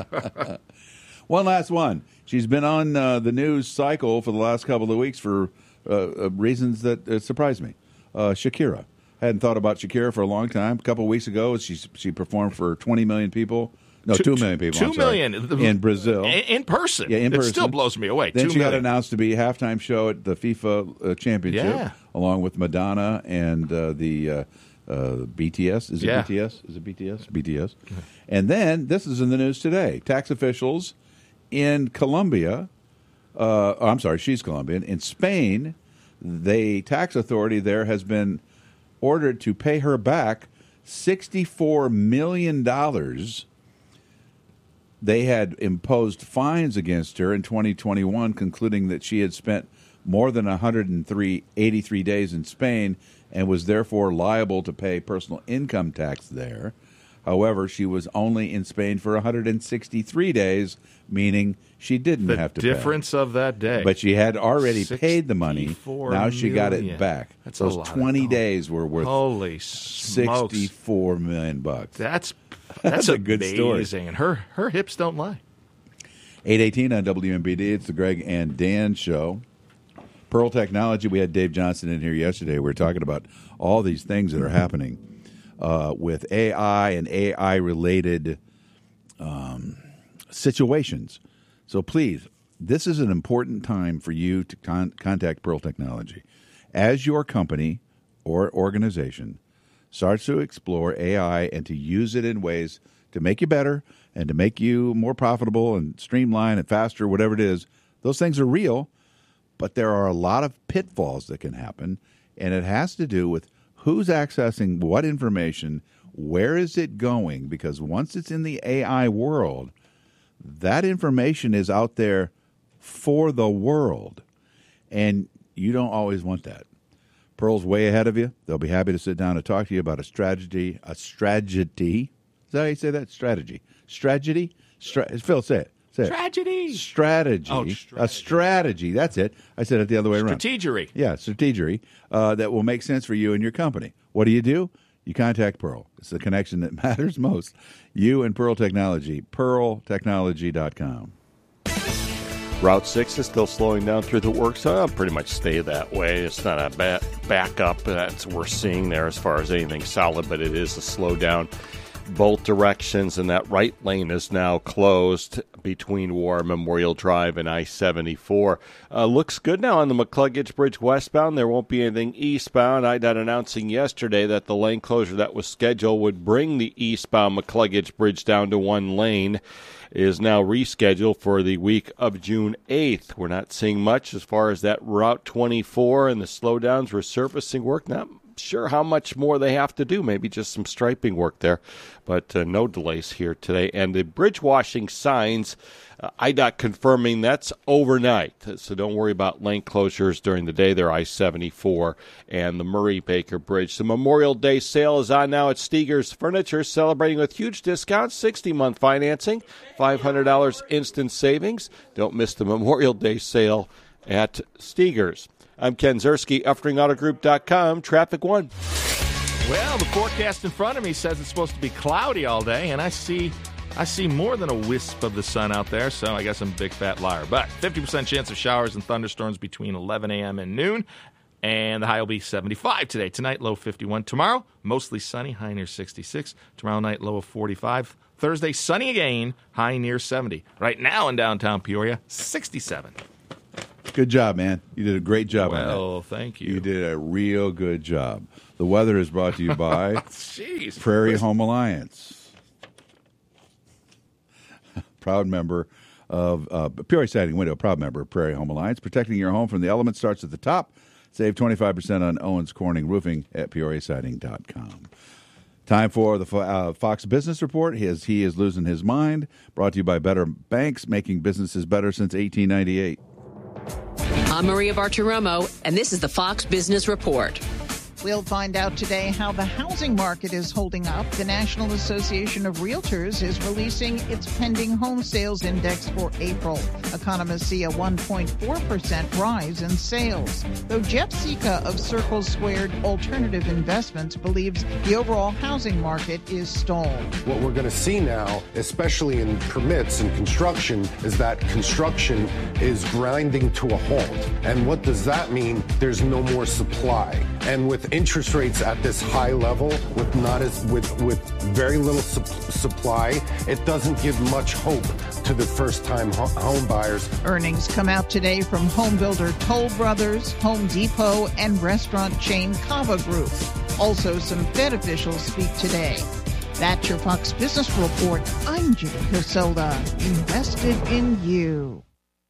[SPEAKER 3] One last one. She's been on uh, the news cycle for the last couple of weeks for uh, uh, reasons that uh, surprised me. Uh, Shakira. Hadn't thought about Shakira for a long time. A couple of weeks ago, she she performed for twenty million people. No,
[SPEAKER 2] Two-
[SPEAKER 3] two million people.
[SPEAKER 2] two
[SPEAKER 3] I'm sorry,
[SPEAKER 2] million.
[SPEAKER 3] in Brazil.
[SPEAKER 2] In, in person.
[SPEAKER 3] Yeah, in
[SPEAKER 2] it
[SPEAKER 3] person.
[SPEAKER 2] still blows me away.
[SPEAKER 3] Then
[SPEAKER 2] Two
[SPEAKER 3] she got
[SPEAKER 2] million.
[SPEAKER 3] announced to be a halftime show at the FIFA uh, Championship,
[SPEAKER 2] Yeah.
[SPEAKER 3] along with Madonna and uh, the uh, uh, B T S. Is it
[SPEAKER 2] Yeah.
[SPEAKER 3] B T S? Is it B T S? B T S. And then this is in the news today. Tax officials in Colombia. Uh, oh, I'm sorry, she's Colombian. In Spain, the tax authority there has been ordered to pay her back sixty-four million dollars. They had imposed fines against her in twenty twenty-one, concluding that she had spent more than one hundred eighty-three days in Spain and was therefore liable to pay personal income tax there. However, she was only in Spain for one hundred sixty-three days, meaning she didn't
[SPEAKER 2] The
[SPEAKER 3] have to
[SPEAKER 2] difference
[SPEAKER 3] pay.
[SPEAKER 2] of that day.
[SPEAKER 3] But she had already paid the money.
[SPEAKER 2] sixty-four
[SPEAKER 3] Now she got
[SPEAKER 2] million.
[SPEAKER 3] it back.
[SPEAKER 2] That's a
[SPEAKER 3] Those
[SPEAKER 2] lot of
[SPEAKER 3] twenty
[SPEAKER 2] dollars.
[SPEAKER 3] days were worth
[SPEAKER 2] Holy smokes.
[SPEAKER 3] sixty-four million bucks.
[SPEAKER 2] That's
[SPEAKER 3] That's
[SPEAKER 2] that's,
[SPEAKER 3] a good story.
[SPEAKER 2] amazing. And her her hips don't lie.
[SPEAKER 3] eight eighteen on W M B D. It's the Greg and Dan show. Pearl Technology. We had Dave Johnson in here yesterday. We were talking about all these things that are happening uh, with A I and A I-related um, situations. So please, this is an important time for you to con- contact Pearl Technology. As your company or organization starts to explore A I and to use it in ways to make you better and to make you more profitable and streamline and faster, whatever it is, those things are real, but there are a lot of pitfalls that can happen, and it has to do with who's accessing what information, where is it going, because once it's in the A I world, that information is out there for the world, and you don't always want that. Pearl's way ahead of you. They'll be happy to sit down and talk to you about a strategy. A strategy. Is that how you say that? Strategy. Strategy? Stra- Phil, say it. Say it.
[SPEAKER 2] Tragedy.
[SPEAKER 3] Strategy.
[SPEAKER 2] Oh,
[SPEAKER 3] A
[SPEAKER 2] strategy.
[SPEAKER 3] strategy. That's it. I said it the other way around.
[SPEAKER 2] Strategery.
[SPEAKER 3] Yeah, strategery. Uh, that will make sense for you and your company. What do you do? You contact Pearl. It's the connection that matters most. You and Pearl Technology. pearl technology dot com.
[SPEAKER 1] Route six is still slowing down through the work, so I'll pretty much stay that way. It's not a ba- backup that's what we're seeing there as far as anything solid, but it is a slowdown. Both directions, and that right lane is now closed between War Memorial Drive and I seventy-four. Uh, looks good now on the McCluggage Bridge westbound. There won't be anything eastbound. I D O T announcing yesterday that the lane closure that was scheduled would bring the eastbound McCluggage Bridge down to one lane is now rescheduled for the week of June eighth. We're not seeing much as far as that Route twenty-four and the slowdowns, resurfacing work. Not sure how much more they have to do. Maybe just some striping work there, but uh, no delays here today. And the bridge washing signs, uh, I D O T confirming that's overnight. So don't worry about lane closures during the day. They're I seventy-four and the Murray Baker Bridge. The Memorial Day sale is on now at Steger's Furniture, celebrating with huge discounts, sixty-month financing, five hundred dollars instant savings. Don't miss the Memorial Day sale at Steger's. I'm Ken Zerski, Uftring Auto Group dot com, Traffic One.
[SPEAKER 2] Well, the forecast in front of me says it's supposed to be cloudy all day, and I see I see more than a wisp of the sun out there, so I guess I'm a big fat liar. But fifty percent chance of showers and thunderstorms between eleven a.m. and noon. And the high will be seventy-five today. Tonight, low fifty-one. Tomorrow, mostly sunny, high near sixty-six. Tomorrow night, low of forty-five. Thursday, sunny again, high near seventy. Right now in downtown Peoria, sixty-seven.
[SPEAKER 3] Good job, man. You did a great job on that.
[SPEAKER 2] Well, thank you.
[SPEAKER 3] You did a real good job. The weather is brought to you by
[SPEAKER 2] Jeez,
[SPEAKER 3] Prairie Home Alliance. Proud member of uh, Peoria Siding Window, proud member of Prairie Home Alliance. Protecting your home from the elements starts at the top. Save twenty-five percent on Owens Corning Roofing at peoria siding dot com. Time for the uh, Fox Business Report. His, he is losing his mind. Brought to you by Better Banks, making businesses better since eighteen ninety-eight.
[SPEAKER 4] I'm Maria Bartiromo, and this is the Fox Business Report.
[SPEAKER 6] We'll find out today how the housing market is holding up. The National Association of Realtors is releasing its pending home sales index for April. Economists see a one point four percent rise in sales, though Jeff Sika of Circle Squared Alternative Investments believes the overall housing market is stalled.
[SPEAKER 7] What we're going to see now, especially in permits and construction, is that construction is grinding to a halt. And what does that mean? There's no more supply. And with interest rates at this high level, with not as with with very little su- supply, it doesn't give much hope to the first-time ho- home buyers.
[SPEAKER 6] Earnings come out today from home builder Toll Brothers, Home Depot, and restaurant chain Cava Group. Also, some Fed officials speak today. That's your Fox Business Report. I'm Judy Cosola, invested in you.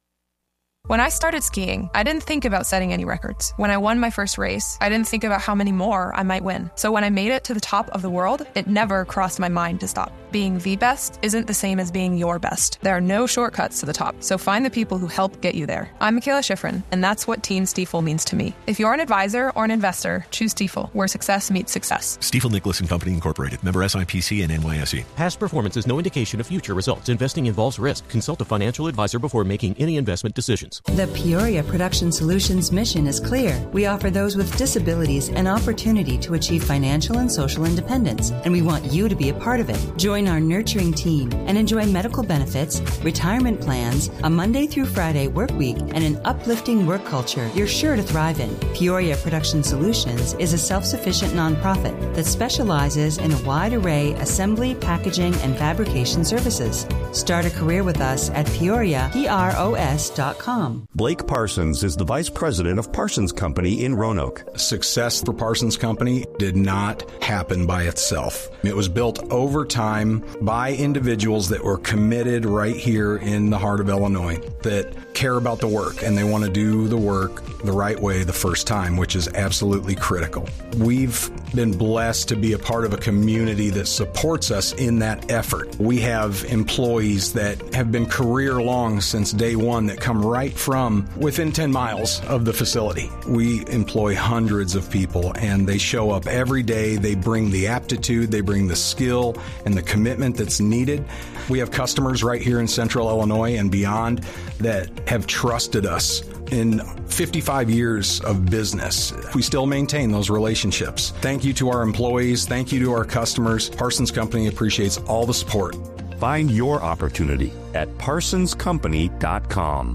[SPEAKER 10] When I started skiing, I didn't think about setting any records. When I won my first race, I didn't think about how many more I might win. So when I made it to the top of the world, it never crossed my mind to stop. Being the best isn't the same as being your best. There are no shortcuts to the top, so find the people who help get you there. I'm Michaela Schifrin, and that's what Team Stiefel means to me. If you're an advisor or an investor, choose Stiefel, where success meets success.
[SPEAKER 11] Stiefel Nicholas and Company Incorporated, member S I P C and N Y S E.
[SPEAKER 12] Past performance is no indication of future results. Investing involves risk. Consult a financial advisor before making any investment decisions.
[SPEAKER 13] The Peoria Production Solutions mission is clear. We offer those with disabilities an opportunity to achieve financial and social independence, and we want you to be a part of it. Join our nurturing team and enjoy medical benefits, retirement plans, a Monday through Friday work week, and an uplifting work culture you're sure to thrive in. Peoria Production Solutions is a self-sufficient nonprofit that specializes in a wide array assembly, packaging, and fabrication services. Start a career with us at peoria pros dot com.
[SPEAKER 14] Blake Parsons is the Vice President of Parsons Company in Roanoke.
[SPEAKER 15] Success for Parsons Company did not happen by itself. It was built over time by individuals that were committed right here in the heart of Illinois, that care about the work and they want to do the work the right way the first time, which is absolutely critical. We've been blessed to be a part of a community that supports us in that effort. We have employees that have been career long since day one that come right from within ten miles of the facility. We employ hundreds of people and they show up every day. They bring the aptitude, they bring the skill and the commitment that's needed. We have customers right here in Central Illinois and beyond that have trusted us in fifty-five years of business. We still maintain those relationships. Thank you to our employees. Thank you to our customers. Parsons Company appreciates all the support.
[SPEAKER 14] Find your opportunity at parsons company dot com.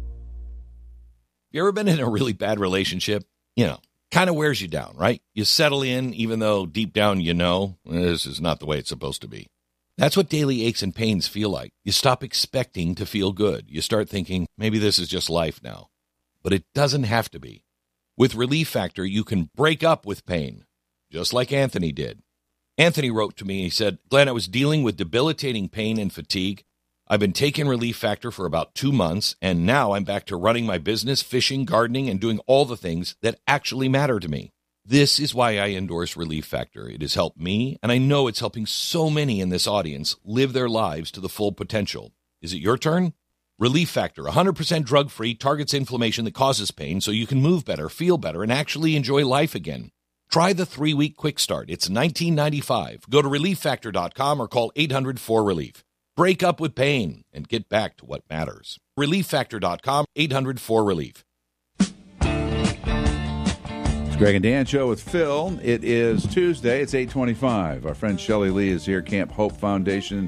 [SPEAKER 16] You ever been in a really bad relationship? You know, kind of wears you down, right? You settle in even though deep down you know this is not the way it's supposed to be. That's what daily aches and pains feel like. You stop expecting to feel good. You start thinking, maybe this is just life now. But it doesn't have to be. With Relief Factor, you can break up with pain, just like Anthony did. Anthony wrote to me, he said, Glenn, I was dealing with debilitating pain and fatigue. I've been taking Relief Factor for about two months, and now I'm back to running my business, fishing, gardening, and doing all the things that actually matter to me. This is why I endorse Relief Factor. It has helped me, and I know it's helping so many in this audience live their lives to the full potential. Is it your turn? Relief Factor, one hundred percent drug-free, targets inflammation that causes pain so you can move better, feel better, and actually enjoy life again. Try the three-week quick start. It's nineteen ninety-five. Go to relief factor dot com or call eight hundred four relief. Break up with pain and get back to what matters. relief factor dot com, eight hundred four relief.
[SPEAKER 3] It's Greg and Dan Show with Phil. It is Tuesday. It's eight twenty-five. Our friend Shelley Lee is here, Camp Hope Foundation,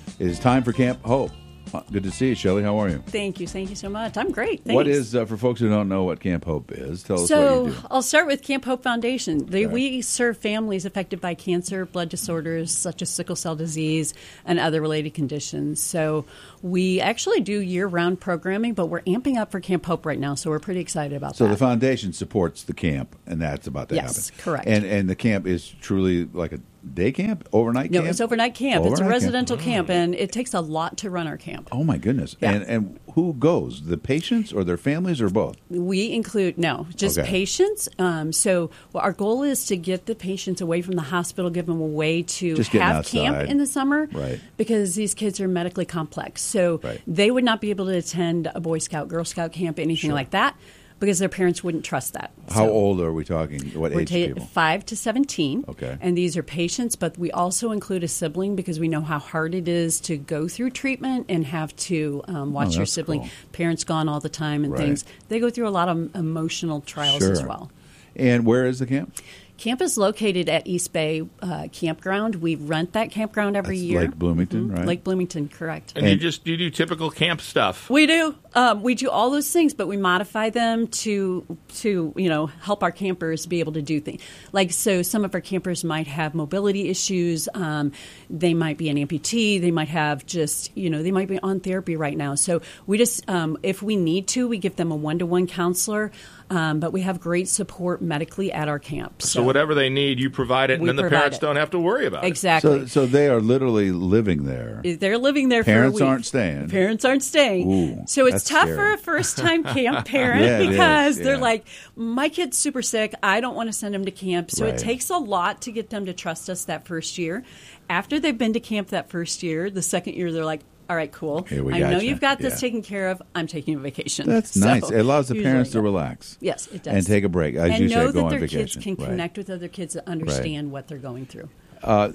[SPEAKER 3] It is time for Camp Hope. Good to see you, Shelley. How are you?
[SPEAKER 17] Thank you. Thank you so much. I'm great. Thanks.
[SPEAKER 3] What is, uh, for folks who don't know what Camp Hope is, tell us
[SPEAKER 17] so,
[SPEAKER 3] what you do.
[SPEAKER 17] I'll start with Camp Hope Foundation. They,
[SPEAKER 3] Okay.
[SPEAKER 17] We serve families affected by cancer, blood disorders such as sickle cell disease, and other related conditions. So we actually do year-round programming, but we're amping up for Camp Hope right now, so we're pretty excited about
[SPEAKER 3] So
[SPEAKER 17] that.
[SPEAKER 3] the foundation supports the camp, and that's about to
[SPEAKER 17] Yes,
[SPEAKER 3] happen.
[SPEAKER 17] correct.
[SPEAKER 3] And and the camp is truly like a day camp, overnight
[SPEAKER 17] No,
[SPEAKER 3] camp?
[SPEAKER 17] it's overnight camp. it's a
[SPEAKER 3] Overnight camp.
[SPEAKER 17] residential camp, and it takes a lot to run our camp.
[SPEAKER 3] Oh, my goodness.
[SPEAKER 17] Yeah.
[SPEAKER 3] And and who goes? The patients or their families or both?
[SPEAKER 17] We include, no, just
[SPEAKER 3] Okay.
[SPEAKER 17] patients. Um, so well, our goal is to get the patients away from the hospital, give them a way to
[SPEAKER 3] Just getting
[SPEAKER 17] have camp
[SPEAKER 3] outside.
[SPEAKER 17] in the summer.
[SPEAKER 3] Right.
[SPEAKER 17] Because these kids are medically complex. So
[SPEAKER 3] Right.
[SPEAKER 17] they would not be able to attend a Boy Scout, Girl Scout camp, anything
[SPEAKER 3] Sure.
[SPEAKER 17] like that, because their parents wouldn't trust that.
[SPEAKER 3] How
[SPEAKER 17] So
[SPEAKER 3] old are we talking? What
[SPEAKER 17] we're
[SPEAKER 3] age
[SPEAKER 17] ta-
[SPEAKER 3] people?
[SPEAKER 17] five to seventeen.
[SPEAKER 3] Okay.
[SPEAKER 17] And these are patients, but we also include a sibling because we know how hard it is to go through treatment and have to um, watch
[SPEAKER 3] Oh,
[SPEAKER 17] your
[SPEAKER 3] that's
[SPEAKER 17] sibling.
[SPEAKER 3] cool.
[SPEAKER 17] Parents gone all the time and
[SPEAKER 3] Right.
[SPEAKER 17] things. They go through a lot of emotional trials as
[SPEAKER 3] Sure.
[SPEAKER 17] well.
[SPEAKER 3] And where is the camp?
[SPEAKER 17] Camp is located at East Bay uh, Campground. We rent that campground every
[SPEAKER 3] That's
[SPEAKER 17] year.
[SPEAKER 3] Lake Bloomington,
[SPEAKER 17] Mhm.
[SPEAKER 3] right?
[SPEAKER 17] Lake Bloomington, correct.
[SPEAKER 2] And, you just you do typical camp stuff.
[SPEAKER 17] We do. Um, we do all those things, but we modify them to to you know help our campers be able to do things. Like so, some of our campers might have mobility issues. Um, they might be an amputee. They might have just you know they might be on therapy right now. So we just um, if we need to, we give them a one to one counselor. Um, but we have great support medically at our camp.
[SPEAKER 2] So whatever they need, you provide it, and
[SPEAKER 17] We
[SPEAKER 2] then the
[SPEAKER 17] provide
[SPEAKER 2] parents
[SPEAKER 17] it.
[SPEAKER 2] don't have to worry about
[SPEAKER 17] Exactly.
[SPEAKER 3] So, so they are literally living there.
[SPEAKER 17] They're living there
[SPEAKER 3] Parents
[SPEAKER 17] for a week.
[SPEAKER 3] aren't staying.
[SPEAKER 17] Parents aren't staying.
[SPEAKER 3] Ooh,
[SPEAKER 17] so it's
[SPEAKER 3] that's
[SPEAKER 17] tough
[SPEAKER 3] scary.
[SPEAKER 17] for a first-time camp parent
[SPEAKER 3] Yeah, it is,
[SPEAKER 17] because they're
[SPEAKER 3] yeah.
[SPEAKER 17] like, my kid's super sick. I don't want to send him to camp. So
[SPEAKER 3] Right.
[SPEAKER 17] it takes a lot to get them to trust us that first year. After they've been to camp that first year, the second year they're like, all right, cool.
[SPEAKER 3] Here, we
[SPEAKER 17] I know
[SPEAKER 3] gotcha.
[SPEAKER 17] you've got this
[SPEAKER 3] Yeah.
[SPEAKER 17] taken care of. I'm taking a vacation.
[SPEAKER 3] That's
[SPEAKER 17] So,
[SPEAKER 3] nice. It allows the
[SPEAKER 17] usually,
[SPEAKER 3] parents to
[SPEAKER 17] yeah.
[SPEAKER 3] relax.
[SPEAKER 17] Yes, it does.
[SPEAKER 3] And take a break. As
[SPEAKER 17] and
[SPEAKER 3] you
[SPEAKER 17] know
[SPEAKER 3] say,
[SPEAKER 17] that
[SPEAKER 3] go on
[SPEAKER 17] their
[SPEAKER 3] vacation.
[SPEAKER 17] kids can
[SPEAKER 3] Right.
[SPEAKER 17] connect with other kids that understand what they're going through.
[SPEAKER 3] Uh,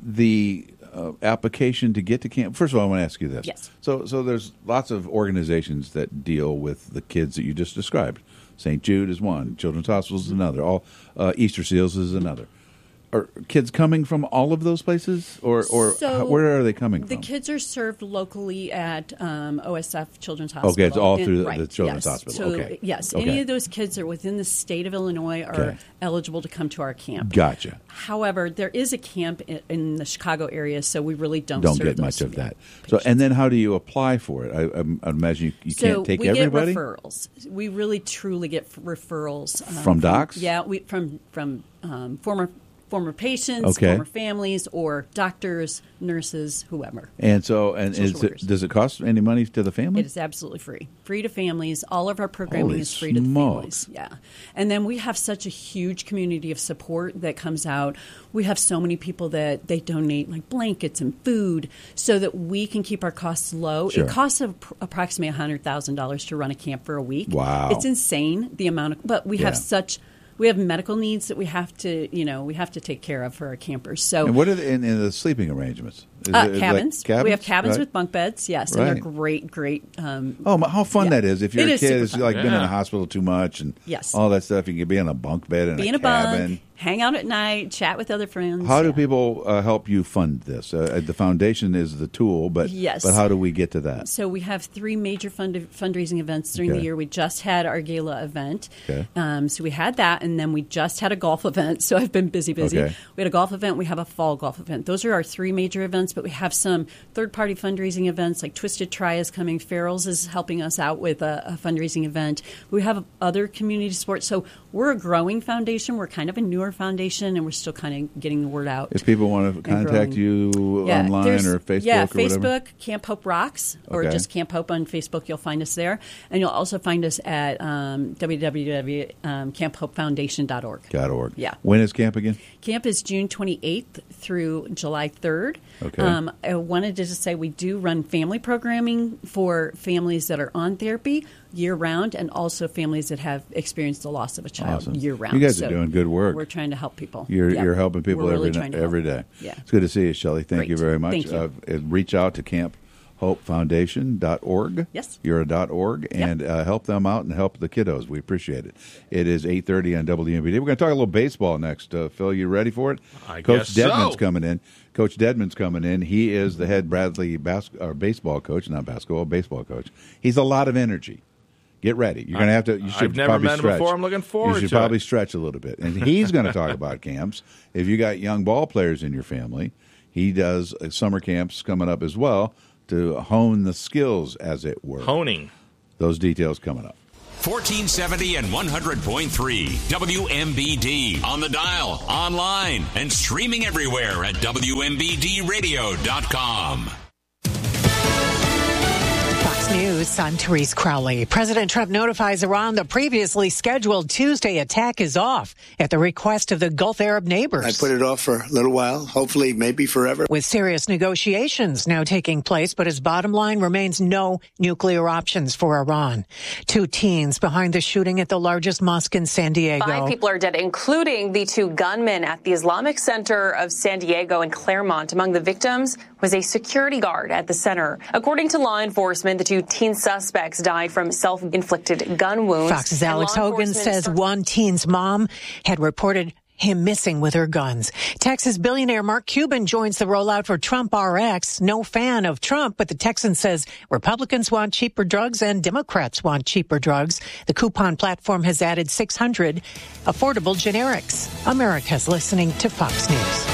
[SPEAKER 3] the uh, application to get to camp. First of all, I want to ask you this.
[SPEAKER 17] Yes.
[SPEAKER 3] So, so there's lots of organizations that deal with the kids that you just described. Saint Jude is one. Children's Hospital is another. All uh, Easter Seals is another. Are kids coming from all of those places, or or
[SPEAKER 17] So
[SPEAKER 3] how- where are they coming
[SPEAKER 17] The
[SPEAKER 3] from?
[SPEAKER 17] kids are served locally at um, O S F Children's Hospital.
[SPEAKER 3] Okay, it's all
[SPEAKER 17] And-
[SPEAKER 3] through the-
[SPEAKER 17] right,
[SPEAKER 3] the Children's
[SPEAKER 17] yes.
[SPEAKER 3] Hospital.
[SPEAKER 17] So,
[SPEAKER 3] Okay.
[SPEAKER 17] yes,
[SPEAKER 3] Okay.
[SPEAKER 17] any of those kids that are within the state of Illinois are
[SPEAKER 3] Okay.
[SPEAKER 17] eligible to come to our camp.
[SPEAKER 3] Gotcha.
[SPEAKER 17] However, there is a camp in, in the Chicago area, so we really don't
[SPEAKER 3] Don't
[SPEAKER 17] serve
[SPEAKER 3] get
[SPEAKER 17] those
[SPEAKER 3] much of
[SPEAKER 17] yeah.
[SPEAKER 3] that. So, and then how do you apply for it? I, I, I imagine you, you
[SPEAKER 17] so
[SPEAKER 3] can't take
[SPEAKER 17] we
[SPEAKER 3] everybody.
[SPEAKER 17] get referrals. We really truly get f- referrals um,
[SPEAKER 3] From docs?
[SPEAKER 17] Yeah, we from from um, former former patients,
[SPEAKER 3] Okay.
[SPEAKER 17] former families, or doctors, nurses, whoever.
[SPEAKER 3] And so, and
[SPEAKER 17] Social
[SPEAKER 3] is it,
[SPEAKER 17] workers.
[SPEAKER 3] does it cost any money to the family?
[SPEAKER 17] It is absolutely free. Free to families. All of our programming
[SPEAKER 3] Holy
[SPEAKER 17] is free to the
[SPEAKER 3] smokes.
[SPEAKER 17] families. Yeah. And then we have such a huge community of support that comes out. We have so many people that they donate like blankets and food so that we can keep our costs low.
[SPEAKER 3] Sure.
[SPEAKER 17] It costs a, approximately one hundred thousand dollars to run a camp for a week.
[SPEAKER 3] Wow.
[SPEAKER 17] It's insane the amount of, but we have
[SPEAKER 3] Yeah.
[SPEAKER 17] such, we have medical needs that we have to, you know, we have to take care of for our campers. So
[SPEAKER 3] And what are the, in, in the sleeping arrangements? Is
[SPEAKER 17] uh,
[SPEAKER 3] it- is it like
[SPEAKER 17] cabins.
[SPEAKER 3] cabins.
[SPEAKER 17] We have cabins
[SPEAKER 3] Right.
[SPEAKER 17] with bunk beds, yes, and they're
[SPEAKER 3] Right.
[SPEAKER 17] great, great. Um,
[SPEAKER 3] Oh, my- how fun
[SPEAKER 17] yeah.
[SPEAKER 3] that is! If your
[SPEAKER 17] It is
[SPEAKER 3] kid
[SPEAKER 17] super
[SPEAKER 3] has
[SPEAKER 17] fun.
[SPEAKER 3] like been in
[SPEAKER 17] Yeah.
[SPEAKER 3] the hospital too much and
[SPEAKER 17] Yes.
[SPEAKER 3] all that stuff, you can be in a bunk bed in
[SPEAKER 17] be
[SPEAKER 3] a
[SPEAKER 17] in a
[SPEAKER 3] cabin.
[SPEAKER 17] bunk, hang out at night, chat with other friends.
[SPEAKER 3] How do
[SPEAKER 17] yeah.
[SPEAKER 3] people uh, help you fund this? Uh, the foundation is the tool, but
[SPEAKER 17] Yes.
[SPEAKER 3] but how do we get to that?
[SPEAKER 17] So we have three major fund- fundraising events during
[SPEAKER 3] Okay.
[SPEAKER 17] the year. We just had our gala event.
[SPEAKER 3] Okay.
[SPEAKER 17] Um, so we had that, and then we just had a golf event. So I've been busy, busy.
[SPEAKER 3] Okay.
[SPEAKER 17] We had a golf event. We have a fall golf event. Those are our three major events, but we have some third-party fundraising events like Twisted Try is coming. Farrell's is helping us out with a, a fundraising event. We have other community support. So we're a growing foundation. We're kind of a newer foundation, and we're still kind of getting the word out.
[SPEAKER 3] If people want to contact you online
[SPEAKER 17] there's-
[SPEAKER 3] or Facebook
[SPEAKER 17] yeah,
[SPEAKER 3] or
[SPEAKER 17] Facebook,
[SPEAKER 3] whatever,
[SPEAKER 17] Camp Hope Rocks, or
[SPEAKER 3] Okay.
[SPEAKER 17] just Camp Hope on Facebook. You'll find us there. And you'll also find us at um, w w w dot camp hope foundation dot org.
[SPEAKER 3] dot org.
[SPEAKER 17] Yeah.
[SPEAKER 3] When is camp again?
[SPEAKER 17] Camp is June twenty-eighth through July third.
[SPEAKER 3] Okay.
[SPEAKER 17] Um, I wanted to just say we do run family programming for families that are on therapy year-round, and also families that have experienced the loss of a child
[SPEAKER 3] Awesome.
[SPEAKER 17] year-round.
[SPEAKER 3] You guys
[SPEAKER 17] So
[SPEAKER 3] are doing good work.
[SPEAKER 17] We're trying to help people.
[SPEAKER 3] You're
[SPEAKER 17] Yeah.
[SPEAKER 3] you're helping people
[SPEAKER 17] We're really
[SPEAKER 3] every
[SPEAKER 17] trying to
[SPEAKER 3] every
[SPEAKER 17] help.
[SPEAKER 3] day.
[SPEAKER 17] Yeah.
[SPEAKER 3] It's good to see you, Shelley. Thank
[SPEAKER 17] Great.
[SPEAKER 3] you very much.
[SPEAKER 17] Thank you.
[SPEAKER 3] Uh, and reach out to Camp hope foundation dot org.
[SPEAKER 17] Yes.
[SPEAKER 3] You're a .org, and yep. uh, help them out and help the kiddos. We appreciate it. It is eight thirty on W M B D. We're going to talk a little baseball next. Uh, Phil, you ready for it?
[SPEAKER 2] I
[SPEAKER 3] Coach
[SPEAKER 2] guess
[SPEAKER 3] Dedman's
[SPEAKER 2] so.
[SPEAKER 3] coming in. Coach Dedman's coming in. He is the head Bradley bas- or baseball coach, not basketball, baseball coach. He's a lot of energy. Get ready. You're going to have to. You should
[SPEAKER 2] I've never
[SPEAKER 3] probably
[SPEAKER 2] met him
[SPEAKER 3] stretch.
[SPEAKER 2] before. I'm looking forward
[SPEAKER 3] You should
[SPEAKER 2] to
[SPEAKER 3] probably
[SPEAKER 2] it.
[SPEAKER 3] stretch a little bit. And he's going to talk about camps. If you got young ball players in your family, he does uh, summer camps coming up as well to hone the skills, as it were.
[SPEAKER 2] Honing.
[SPEAKER 3] Those details coming up.
[SPEAKER 18] fourteen seventy and one hundred point three W M B D. On the dial, online, and streaming everywhere at W M B D radio dot com.
[SPEAKER 19] Fox News, I'm Therese Crowley. President Trump notifies Iran the previously scheduled Tuesday attack is off at the request of the Gulf Arab neighbors.
[SPEAKER 20] I put it off for a little while, hopefully maybe forever.
[SPEAKER 19] With serious negotiations now taking place, but his bottom line remains no nuclear options for Iran. Two teens behind the shooting at the largest mosque in San Diego.
[SPEAKER 21] Five people are dead, including the two gunmen at the Islamic Center of San Diego and Claremont. Among the victims was a security guard at the center. According to law enforcement, the two teen suspects died from self-inflicted gun wounds.
[SPEAKER 19] Fox's Alex Hogan says one teen's mom had reported him missing with her guns. Texas billionaire Mark Cuban joins the rollout for Trump R X. No fan of Trump, but the Texan says Republicans want cheaper drugs and Democrats want cheaper drugs. The coupon platform has added six hundred affordable generics. America's listening to Fox News.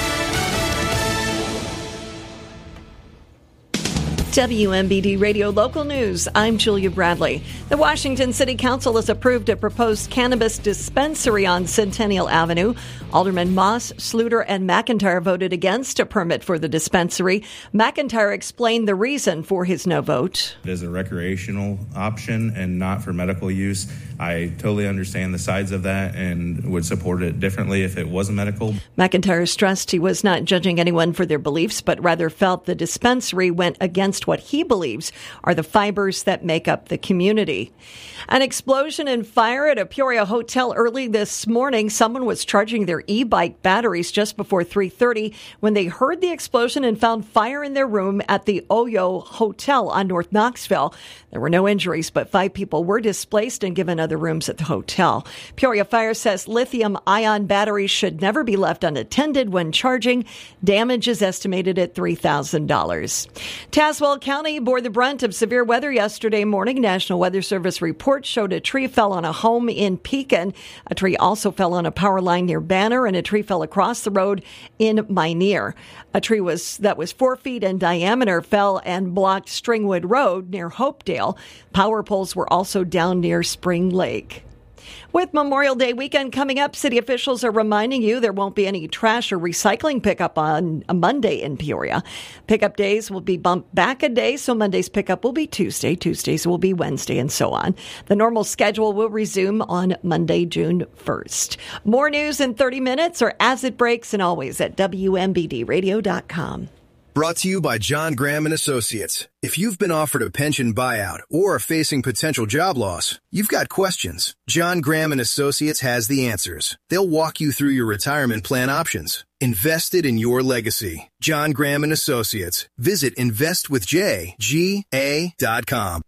[SPEAKER 22] W M B D Radio Local News. I'm Julia Bradley. The Washington City Council has approved a proposed cannabis dispensary on Centennial Avenue. Alderman Moss, Sluter, and McIntyre voted against a permit for the dispensary. McIntyre explained the reason for his no vote.
[SPEAKER 23] It is a recreational option and not for medical use. I totally understand the sides of that and would support it differently if it wasn't medical.
[SPEAKER 22] McIntyre stressed he was not judging anyone for their beliefs, but rather felt the dispensary went against what he believes are the fibers that make up the community. An explosion and fire at a Peoria hotel early this morning. Someone was charging their e-bike batteries just before three thirty when they heard the explosion and found fire in their room at the Oyo Hotel on North Knoxville. There were no injuries, but five people were displaced and given other rooms at the hotel. Peoria Fire says lithium-ion batteries should never be left unattended when charging. Damage is estimated at three thousand dollars. Tazewell County bore the brunt of severe weather yesterday morning. National Weather Service report showed a tree fell on a home in Pekin. A tree also fell on a power line near Banner, and a tree fell across the road in Minear. A tree was that was four feet in diameter fell and blocked Stringwood Road near Hopedale. Power poles were also down near Spring Lake. With Memorial Day weekend coming up, city officials are reminding you there won't be any trash or recycling pickup on a Monday in Peoria. Pickup days will be bumped back a day, so Monday's pickup will be Tuesday, Tuesdays will be Wednesday, and so on. The normal schedule will resume on Monday, June first. More news in thirty minutes or as it breaks, and always at W M B D radio dot com.
[SPEAKER 24] Brought to you by John Graham and Associates. If you've been offered a pension buyout or are facing potential job loss, you've got questions. John Graham and Associates has the answers. They'll walk you through your retirement plan options. Invested in your legacy. John Graham and Associates. Visit invest with j g a dot com.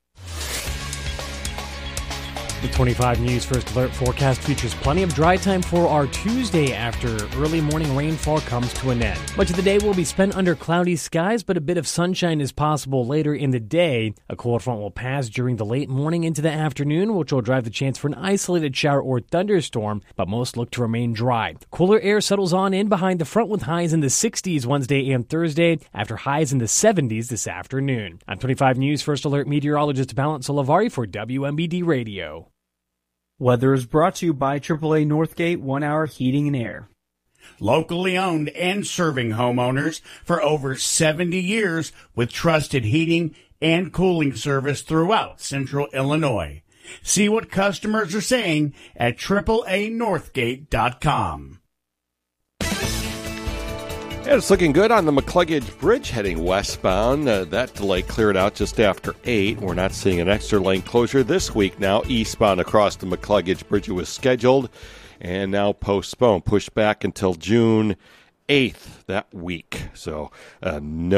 [SPEAKER 25] The twenty-five News First Alert forecast features plenty of dry time for our Tuesday after early morning rainfall comes to an end. Much of the day will be spent under cloudy skies, but a bit of sunshine is possible later in the day. A cold front will pass during the late morning into the afternoon, which will drive the chance for an isolated shower or thunderstorm, but most look to remain dry. Cooler air settles on in behind the front with highs in the sixties Wednesday and Thursday, after highs in the seventies this afternoon. I'm twenty-five News First Alert meteorologist Valent Solavari for W M B D Radio.
[SPEAKER 28] Weather is brought to you by triple A Northgate One Hour Heating and Air.
[SPEAKER 29] Locally owned and serving homeowners for over seventy years with trusted heating and cooling service throughout Central Illinois. See what customers are saying at triple A northgate dot com.
[SPEAKER 1] Yeah, it's looking good on the McCluggage Bridge heading westbound. Uh, that delay cleared out just after eight. We're not seeing an extra lane closure this week now. Eastbound across the McCluggage Bridge, it was scheduled and now postponed, pushed back until June eighth that week. So uh, no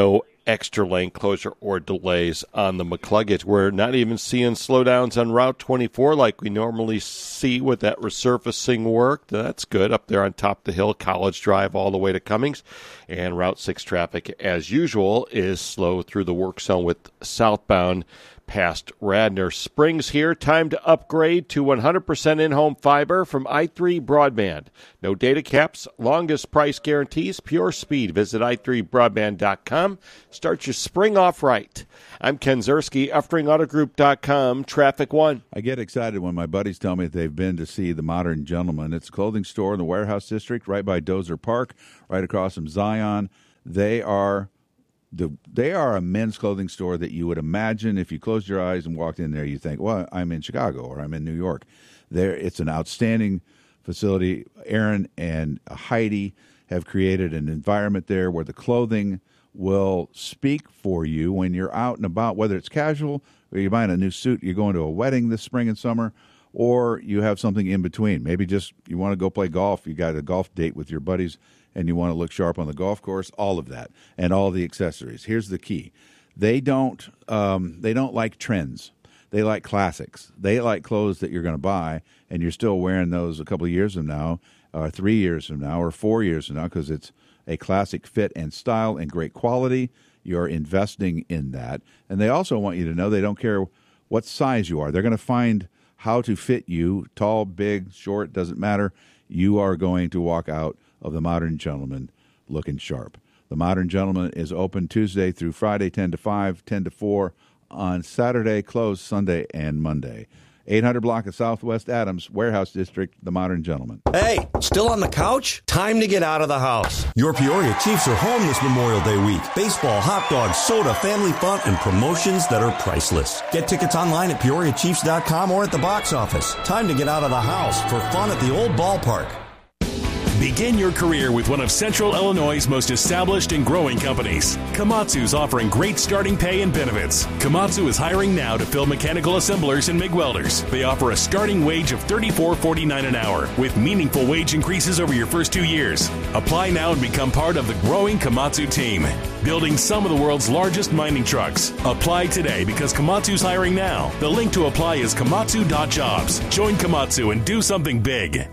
[SPEAKER 1] extra lane closure or delays on the McCluggage. We're not even seeing slowdowns on Route twenty-four like we normally see with that resurfacing work. That's good up there on top of the hill, College Drive all the way to Cummings. And Route six traffic, as usual, is slow through the work zone with southbound past Radnor. Spring's here. Time to upgrade to one hundred percent in-home fiber from i three Broadband. No data caps, longest price guarantees, pure speed. Visit i three broadband dot com. Start your spring off right. I'm Ken Zerski, Uftring Auto Group dot com, Traffic One.
[SPEAKER 3] I get excited when my buddies tell me that they've been to see the Modern Gentleman. It's a clothing store in the Warehouse District right by Dozer Park, right across from Zion. They are... The, they are a men's clothing store that you would imagine if you closed your eyes and walked in there, you think, well, I'm in Chicago or I'm in New York. There, it's an outstanding facility. Aaron and Heidi have created an environment there where the clothing will speak for you when you're out and about, whether it's casual or you're buying a new suit, you're going to a wedding this spring and summer, or you have something in between. Maybe just you want to go play golf. You got a golf date with your buddies and you want to look sharp on the golf course, all of that, and all the accessories. Here's the key. They don't um, they don't like trends. They like classics. They like clothes that you're going to buy, and you're still wearing those a couple of years from now, or three years from now, or four years from now, because it's a classic fit and style and great quality. You're investing in that. And they also want you to know they don't care what size you are. They're going to find how to fit you, tall, big, short, doesn't matter. You are going to walk out of the Modern Gentleman looking sharp. The Modern Gentleman is open Tuesday through Friday, ten to five, ten to four. On Saturday, closed Sunday and Monday. eight hundred block of Southwest Adams, Warehouse District, the Modern Gentleman.
[SPEAKER 4] Hey, still on the couch? Time to get out of the house. Your Peoria Chiefs are home this Memorial Day week. Baseball, hot dogs, soda, family fun, and promotions that are priceless. Get tickets online at peoria chiefs dot com or at the box office. Time to get out of the house for fun at the old ballpark.
[SPEAKER 5] Begin your career with one of Central Illinois' most established and growing companies. Komatsu's offering great starting pay and benefits. Komatsu is hiring now to fill mechanical assemblers and MIG welders. They offer a starting wage of thirty-four forty-nine an hour with meaningful wage increases over your first two years. Apply now and become part of the growing Komatsu team, building some of the world's largest mining trucks. Apply today because Komatsu's hiring now. The link to apply is komatsu dot jobs. Join Komatsu and do something big.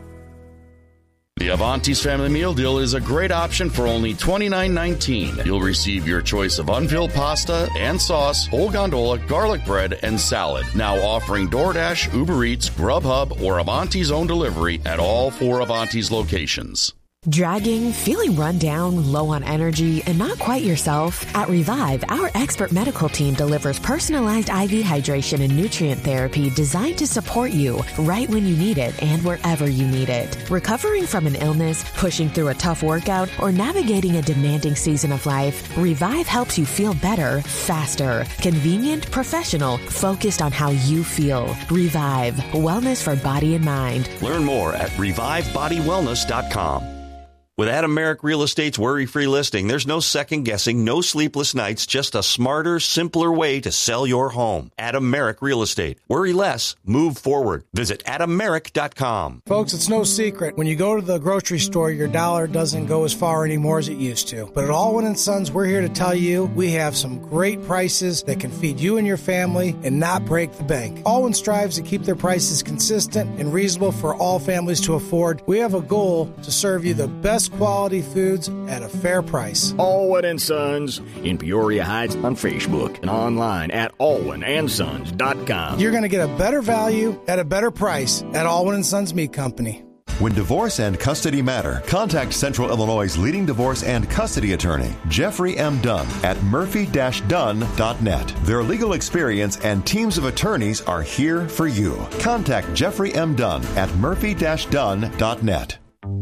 [SPEAKER 6] The Avanti's Family Meal Deal is a great option for only twenty-nine nineteen. You'll receive your choice of unfilled pasta and sauce, whole gondola, garlic bread, and salad. Now offering DoorDash, Uber Eats, Grubhub, or Avanti's own delivery at all four Avanti's locations.
[SPEAKER 7] Dragging, feeling run down, low on energy, and not quite yourself? At Revive, our expert medical team delivers personalized I V hydration and nutrient therapy designed to support you right when you need it and wherever you need it. Recovering from an illness, pushing through a tough workout, or navigating a demanding season of life, Revive helps you feel better, faster, convenient, professional, focused on how you feel. Revive, wellness for body and mind.
[SPEAKER 4] Learn more at revive body wellness dot com. With Adam Merrick Real Estate's worry-free listing, there's no second-guessing, no sleepless nights, just a smarter, simpler way to sell your home. Adam Merrick Real Estate. Worry less, move forward. Visit adam merrick dot com.
[SPEAKER 8] Folks, it's no secret. When you go to the grocery store, your dollar doesn't go as far anymore as it used to. But at Allwyn and Sons, we're here to tell you we have some great prices that can feed you and your family and not break the bank. Allwyn strives to keep their prices consistent and reasonable for all families to afford. We have a goal to serve you the best quality foods at a fair price.
[SPEAKER 9] Allwyn and Sons in Peoria Heights on Facebook and online at allwyn and sons dot com.
[SPEAKER 8] You're going to get a better value at a better price at Allwyn and Sons Meat Company.
[SPEAKER 10] When divorce and custody matter, contact Central Illinois' leading divorce and custody attorney, Jeffrey M. Dunn, at murphy dash dunn dot net. Their legal experience and teams of attorneys are here for you. Contact Jeffrey M. Dunn at murphy dash dunn dot net.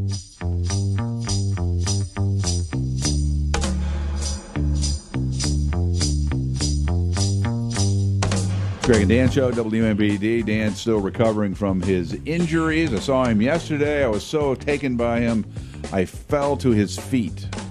[SPEAKER 3] Greg and Dan Show, W M B D. Dan's still recovering from his injuries. I saw him yesterday. I was so taken by him, I fell to his feet.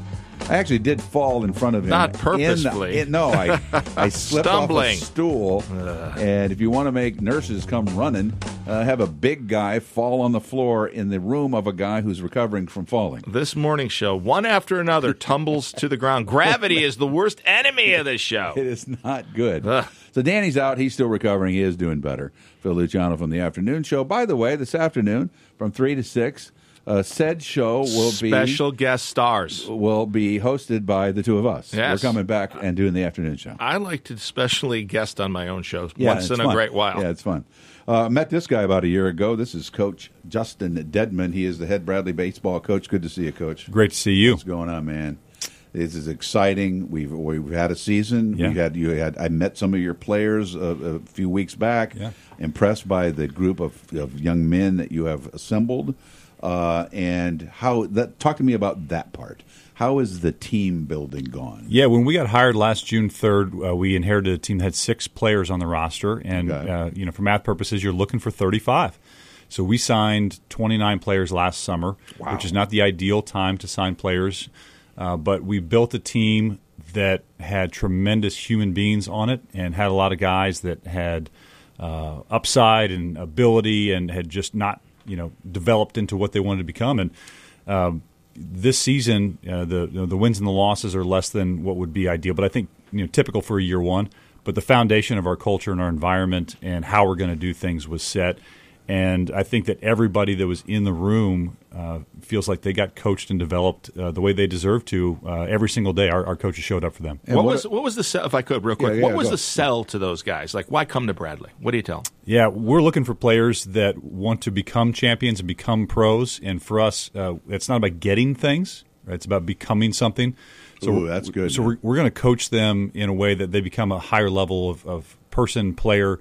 [SPEAKER 3] I actually did fall in front of him.
[SPEAKER 2] Not
[SPEAKER 3] in-
[SPEAKER 2] purposefully.
[SPEAKER 3] in- no, I I slipped
[SPEAKER 2] Stumbling.
[SPEAKER 3] off a stool. And if you want to make nurses come running, uh, have a big guy fall on the floor in the room of a guy who's recovering from falling.
[SPEAKER 2] This morning show, one after another, tumbles to the ground. Gravity is the worst enemy of this show.
[SPEAKER 3] It is not good. So Danny's out. He's still recovering. He is doing better. Phil Luciano from the afternoon show. By the way, this afternoon from three to six, uh, said show will be
[SPEAKER 2] Special guest stars.
[SPEAKER 3] will be hosted by the two of us.
[SPEAKER 2] Yes.
[SPEAKER 3] We're coming back and doing the afternoon show.
[SPEAKER 2] I like to specially guest on my own shows
[SPEAKER 3] Yeah,
[SPEAKER 2] once
[SPEAKER 3] it's
[SPEAKER 2] in a
[SPEAKER 3] fun.
[SPEAKER 2] great while.
[SPEAKER 3] Yeah, it's fun. Uh, met this guy about a year ago. This is Coach Justin Dedman. He is the head Bradley baseball coach. Good to see you, Coach.
[SPEAKER 11] Great to see you.
[SPEAKER 3] What's going on, man? This is exciting. We've we've had a season.
[SPEAKER 11] Yeah.
[SPEAKER 3] We had you had. I met some of your players a, a few weeks back.
[SPEAKER 11] Yeah.
[SPEAKER 3] Impressed by the group of, of young men that you have assembled, uh, and how that. Talk to me about that part. How is the team building gone?
[SPEAKER 11] Yeah, when we got hired last June third, uh, we inherited a team that had six players on the roster, and
[SPEAKER 3] Okay.
[SPEAKER 11] uh, you know, for math purposes, you're looking for thirty-five. So we signed twenty-nine players last summer,
[SPEAKER 3] Wow.
[SPEAKER 11] which is not the ideal time to sign players, uh, but we built a team that had tremendous human beings on it and had a lot of guys that had uh, upside and ability and had just not, you know, developed into what they wanted to become. And um, this season, uh, the you know, the wins and the losses are less than what would be ideal, but I think, you know, typical for a year one. But the foundation of our culture and our environment and how we're going to do things was set. And I think that everybody that was in the room uh, feels like they got coached and developed uh, the way they deserve to uh, every single day. Our, our coaches showed up for them.
[SPEAKER 2] What, was what was the sell, if I could real quick?
[SPEAKER 11] Yeah, yeah,
[SPEAKER 2] what was
[SPEAKER 11] go.
[SPEAKER 2] the sell to those guys? Like, why come to Bradley? What do you tell them?
[SPEAKER 11] Yeah, we're looking for players that want to become champions and become pros. And for us, uh, it's not about getting things; right? It's about becoming something. So
[SPEAKER 3] Ooh, that's good,
[SPEAKER 11] So
[SPEAKER 3] man.
[SPEAKER 11] we're, we're going to coach them in a way that they become a higher level of, of person, player,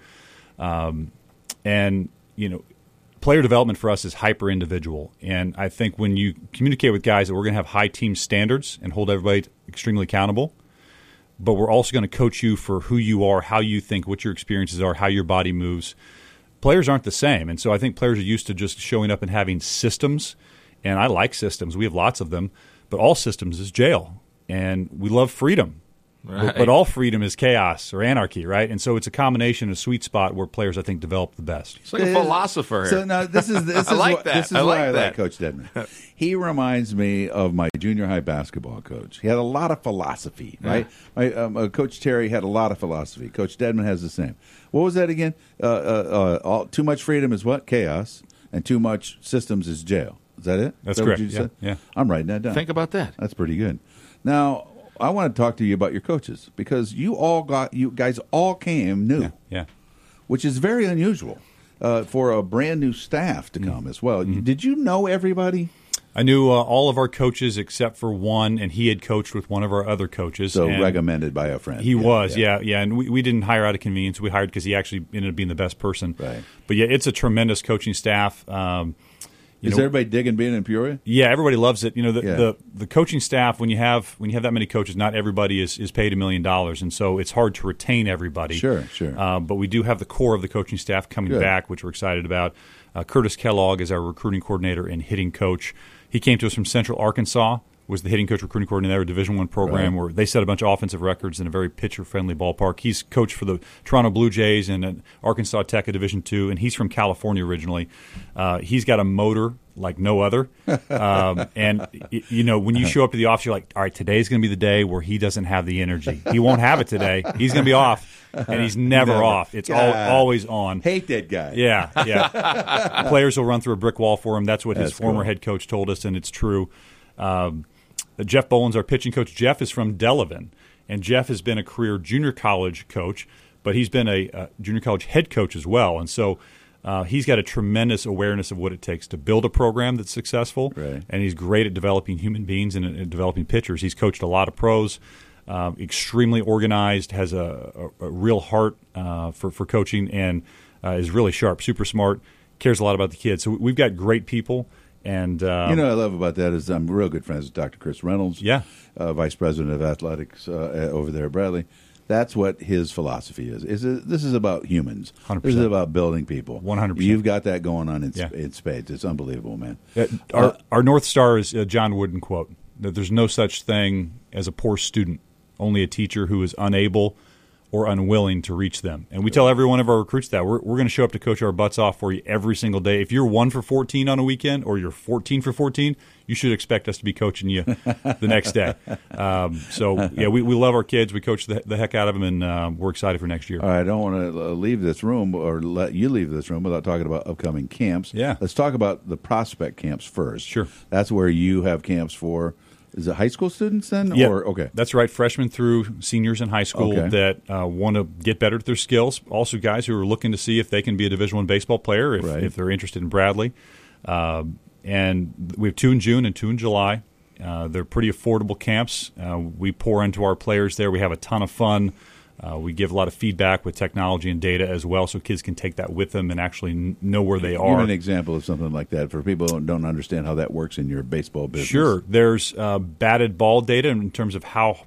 [SPEAKER 11] um, and you know. Player development for us is hyper individual, and I think when you communicate with guys that we're going to have high team standards and hold everybody extremely accountable, but we're also going to coach you for who you are, how you think, what your experiences are, how your body moves. Players aren't the same, and so I think players are used to just showing up and having systems, and I like systems. We have lots of them, but all systems is jail, and we love freedom.
[SPEAKER 2] Right.
[SPEAKER 11] But, but all freedom is chaos or anarchy, right? And so it's a combination, a sweet spot where players, I think, develop the best.
[SPEAKER 2] It's like a philosopher here.
[SPEAKER 3] So now this is this
[SPEAKER 2] I
[SPEAKER 3] is
[SPEAKER 2] like
[SPEAKER 3] wh-
[SPEAKER 2] that.
[SPEAKER 3] This is
[SPEAKER 2] I
[SPEAKER 3] why
[SPEAKER 2] like
[SPEAKER 3] I
[SPEAKER 2] that.
[SPEAKER 3] like Coach Dedman. He reminds me of my junior high basketball coach. He had a lot of philosophy, right? My um, uh, Coach Terry had a lot of philosophy. Coach Dedman has the same. What was that again? Uh, uh, uh, all, too much freedom is what? Chaos, and too much systems is jail. Is that it?
[SPEAKER 11] That's
[SPEAKER 3] is that
[SPEAKER 11] correct.
[SPEAKER 3] What you
[SPEAKER 11] Yeah,
[SPEAKER 3] said?
[SPEAKER 11] yeah.
[SPEAKER 3] I'm writing that down.
[SPEAKER 2] Think about that.
[SPEAKER 3] That's pretty good. Now, I want to talk to you about your coaches because you all got you guys all came new,
[SPEAKER 11] Yeah. yeah.
[SPEAKER 3] which is very unusual uh, for a brand new staff to come as well.
[SPEAKER 11] Mm-hmm.
[SPEAKER 3] Did you know everybody?
[SPEAKER 11] I knew uh, all of our coaches except for one, and he had coached with one of our other coaches.
[SPEAKER 3] So
[SPEAKER 11] and
[SPEAKER 3] recommended by a friend.
[SPEAKER 11] He
[SPEAKER 3] Yeah,
[SPEAKER 11] was,
[SPEAKER 3] yeah.
[SPEAKER 11] yeah, yeah. And we, we didn't hire out of convenience. We hired because he actually ended up being the best person.
[SPEAKER 3] Right.
[SPEAKER 11] But, yeah, it's a tremendous coaching staff. Um, you
[SPEAKER 3] Is
[SPEAKER 11] know,
[SPEAKER 3] everybody digging being in Peoria?
[SPEAKER 11] Yeah, everybody loves it. You know, the,
[SPEAKER 3] Yeah.
[SPEAKER 11] the the coaching staff, when you have when you have that many coaches, not everybody is, is paid a million dollars, and so it's hard to retain everybody.
[SPEAKER 3] Sure, sure.
[SPEAKER 11] Uh, but we do have the core of the coaching staff coming
[SPEAKER 3] Good.
[SPEAKER 11] back, which we're excited about. Uh, Curtis Kellogg is our recruiting coordinator and hitting coach. He came to us from Central Arkansas, was the hitting coach recruiting coordinator, Division One program,
[SPEAKER 3] Right.
[SPEAKER 11] where they set a bunch of offensive records in a very pitcher-friendly ballpark. He's coached for the Toronto Blue Jays and at Arkansas Tech at Division Two, and he's from California originally. Uh, he's got a motor like no other. Um, and, y- you know, when you show up to the office, you're like, all right, today's going to be the day where he doesn't have the energy. He won't have it today. He's going to be off, and he's never,
[SPEAKER 3] Never.
[SPEAKER 11] off. It's al-
[SPEAKER 3] God.
[SPEAKER 11] always on.
[SPEAKER 3] Hate that guy.
[SPEAKER 11] Yeah, yeah. Players will run through a brick wall for him. That's what his
[SPEAKER 3] That's
[SPEAKER 11] former
[SPEAKER 3] cool.
[SPEAKER 11] head coach told us, and it's true. Um, Jeff Boland's our pitching coach. Jeff is from Delavan, and Jeff has been a career junior college coach, but he's been a, a junior college head coach as well. And so uh, he's got a tremendous awareness of what it takes to build a program that's successful,
[SPEAKER 3] Right.
[SPEAKER 11] and he's great at developing human beings and, and developing pitchers. He's coached a lot of pros. Um, extremely organized, has a, a, a real heart uh, for, for coaching, and uh, is really sharp, super smart, cares a lot about the kids. So we've got great people. And um,
[SPEAKER 3] You know what I love about that is I'm real good friends with Doctor Chris Reynolds,
[SPEAKER 11] Yeah.
[SPEAKER 3] uh, Vice President of Athletics uh, over there at Bradley. That's what his philosophy is. Is it, this is about humans.
[SPEAKER 11] one hundred
[SPEAKER 3] This
[SPEAKER 11] percent.
[SPEAKER 3] is about building people.
[SPEAKER 11] one hundred percent.
[SPEAKER 3] You've got that going on in,
[SPEAKER 11] Yeah.
[SPEAKER 3] in spades. It's unbelievable, man.
[SPEAKER 11] Uh, our, our North Star is uh, John Wooden quote. that there's no such thing as a poor student, only a teacher who is unable or unwilling to reach them. And we tell every one of our recruits that. We're, we're going to show up to coach our butts off for you every single day. If you're one for fourteen on a weekend or you're fourteen for fourteen, you should expect us to be coaching you the next day. Um, so, yeah, we, we love our kids. We coach the, the heck out of them, and uh, we're excited for next year.
[SPEAKER 3] All right, I don't want to leave this room or let you leave this room without talking about upcoming camps.
[SPEAKER 11] Yeah.
[SPEAKER 3] Let's talk about the prospect camps first.
[SPEAKER 11] Sure.
[SPEAKER 3] That's where you have camps for. Is it high school students then?
[SPEAKER 11] Yeah,
[SPEAKER 3] or, okay.
[SPEAKER 11] That's right. Freshmen through seniors in high school
[SPEAKER 3] Okay.
[SPEAKER 11] that uh, want to get better at their skills. Also, guys who are looking to see if they can be a Division One baseball player, if,
[SPEAKER 3] Right.
[SPEAKER 11] if they're interested in Bradley. Uh, and we have two in June and two in July. Uh, they're pretty affordable camps. Uh, we pour into our players there. We have a ton of fun. Uh, we give a lot of feedback with technology and data as well, so kids can take that with them and actually n- know where they
[SPEAKER 3] Give
[SPEAKER 11] are.
[SPEAKER 3] an example of something like that for people who don't understand how that works in your baseball business.
[SPEAKER 11] Sure. There's uh, batted ball data in terms of how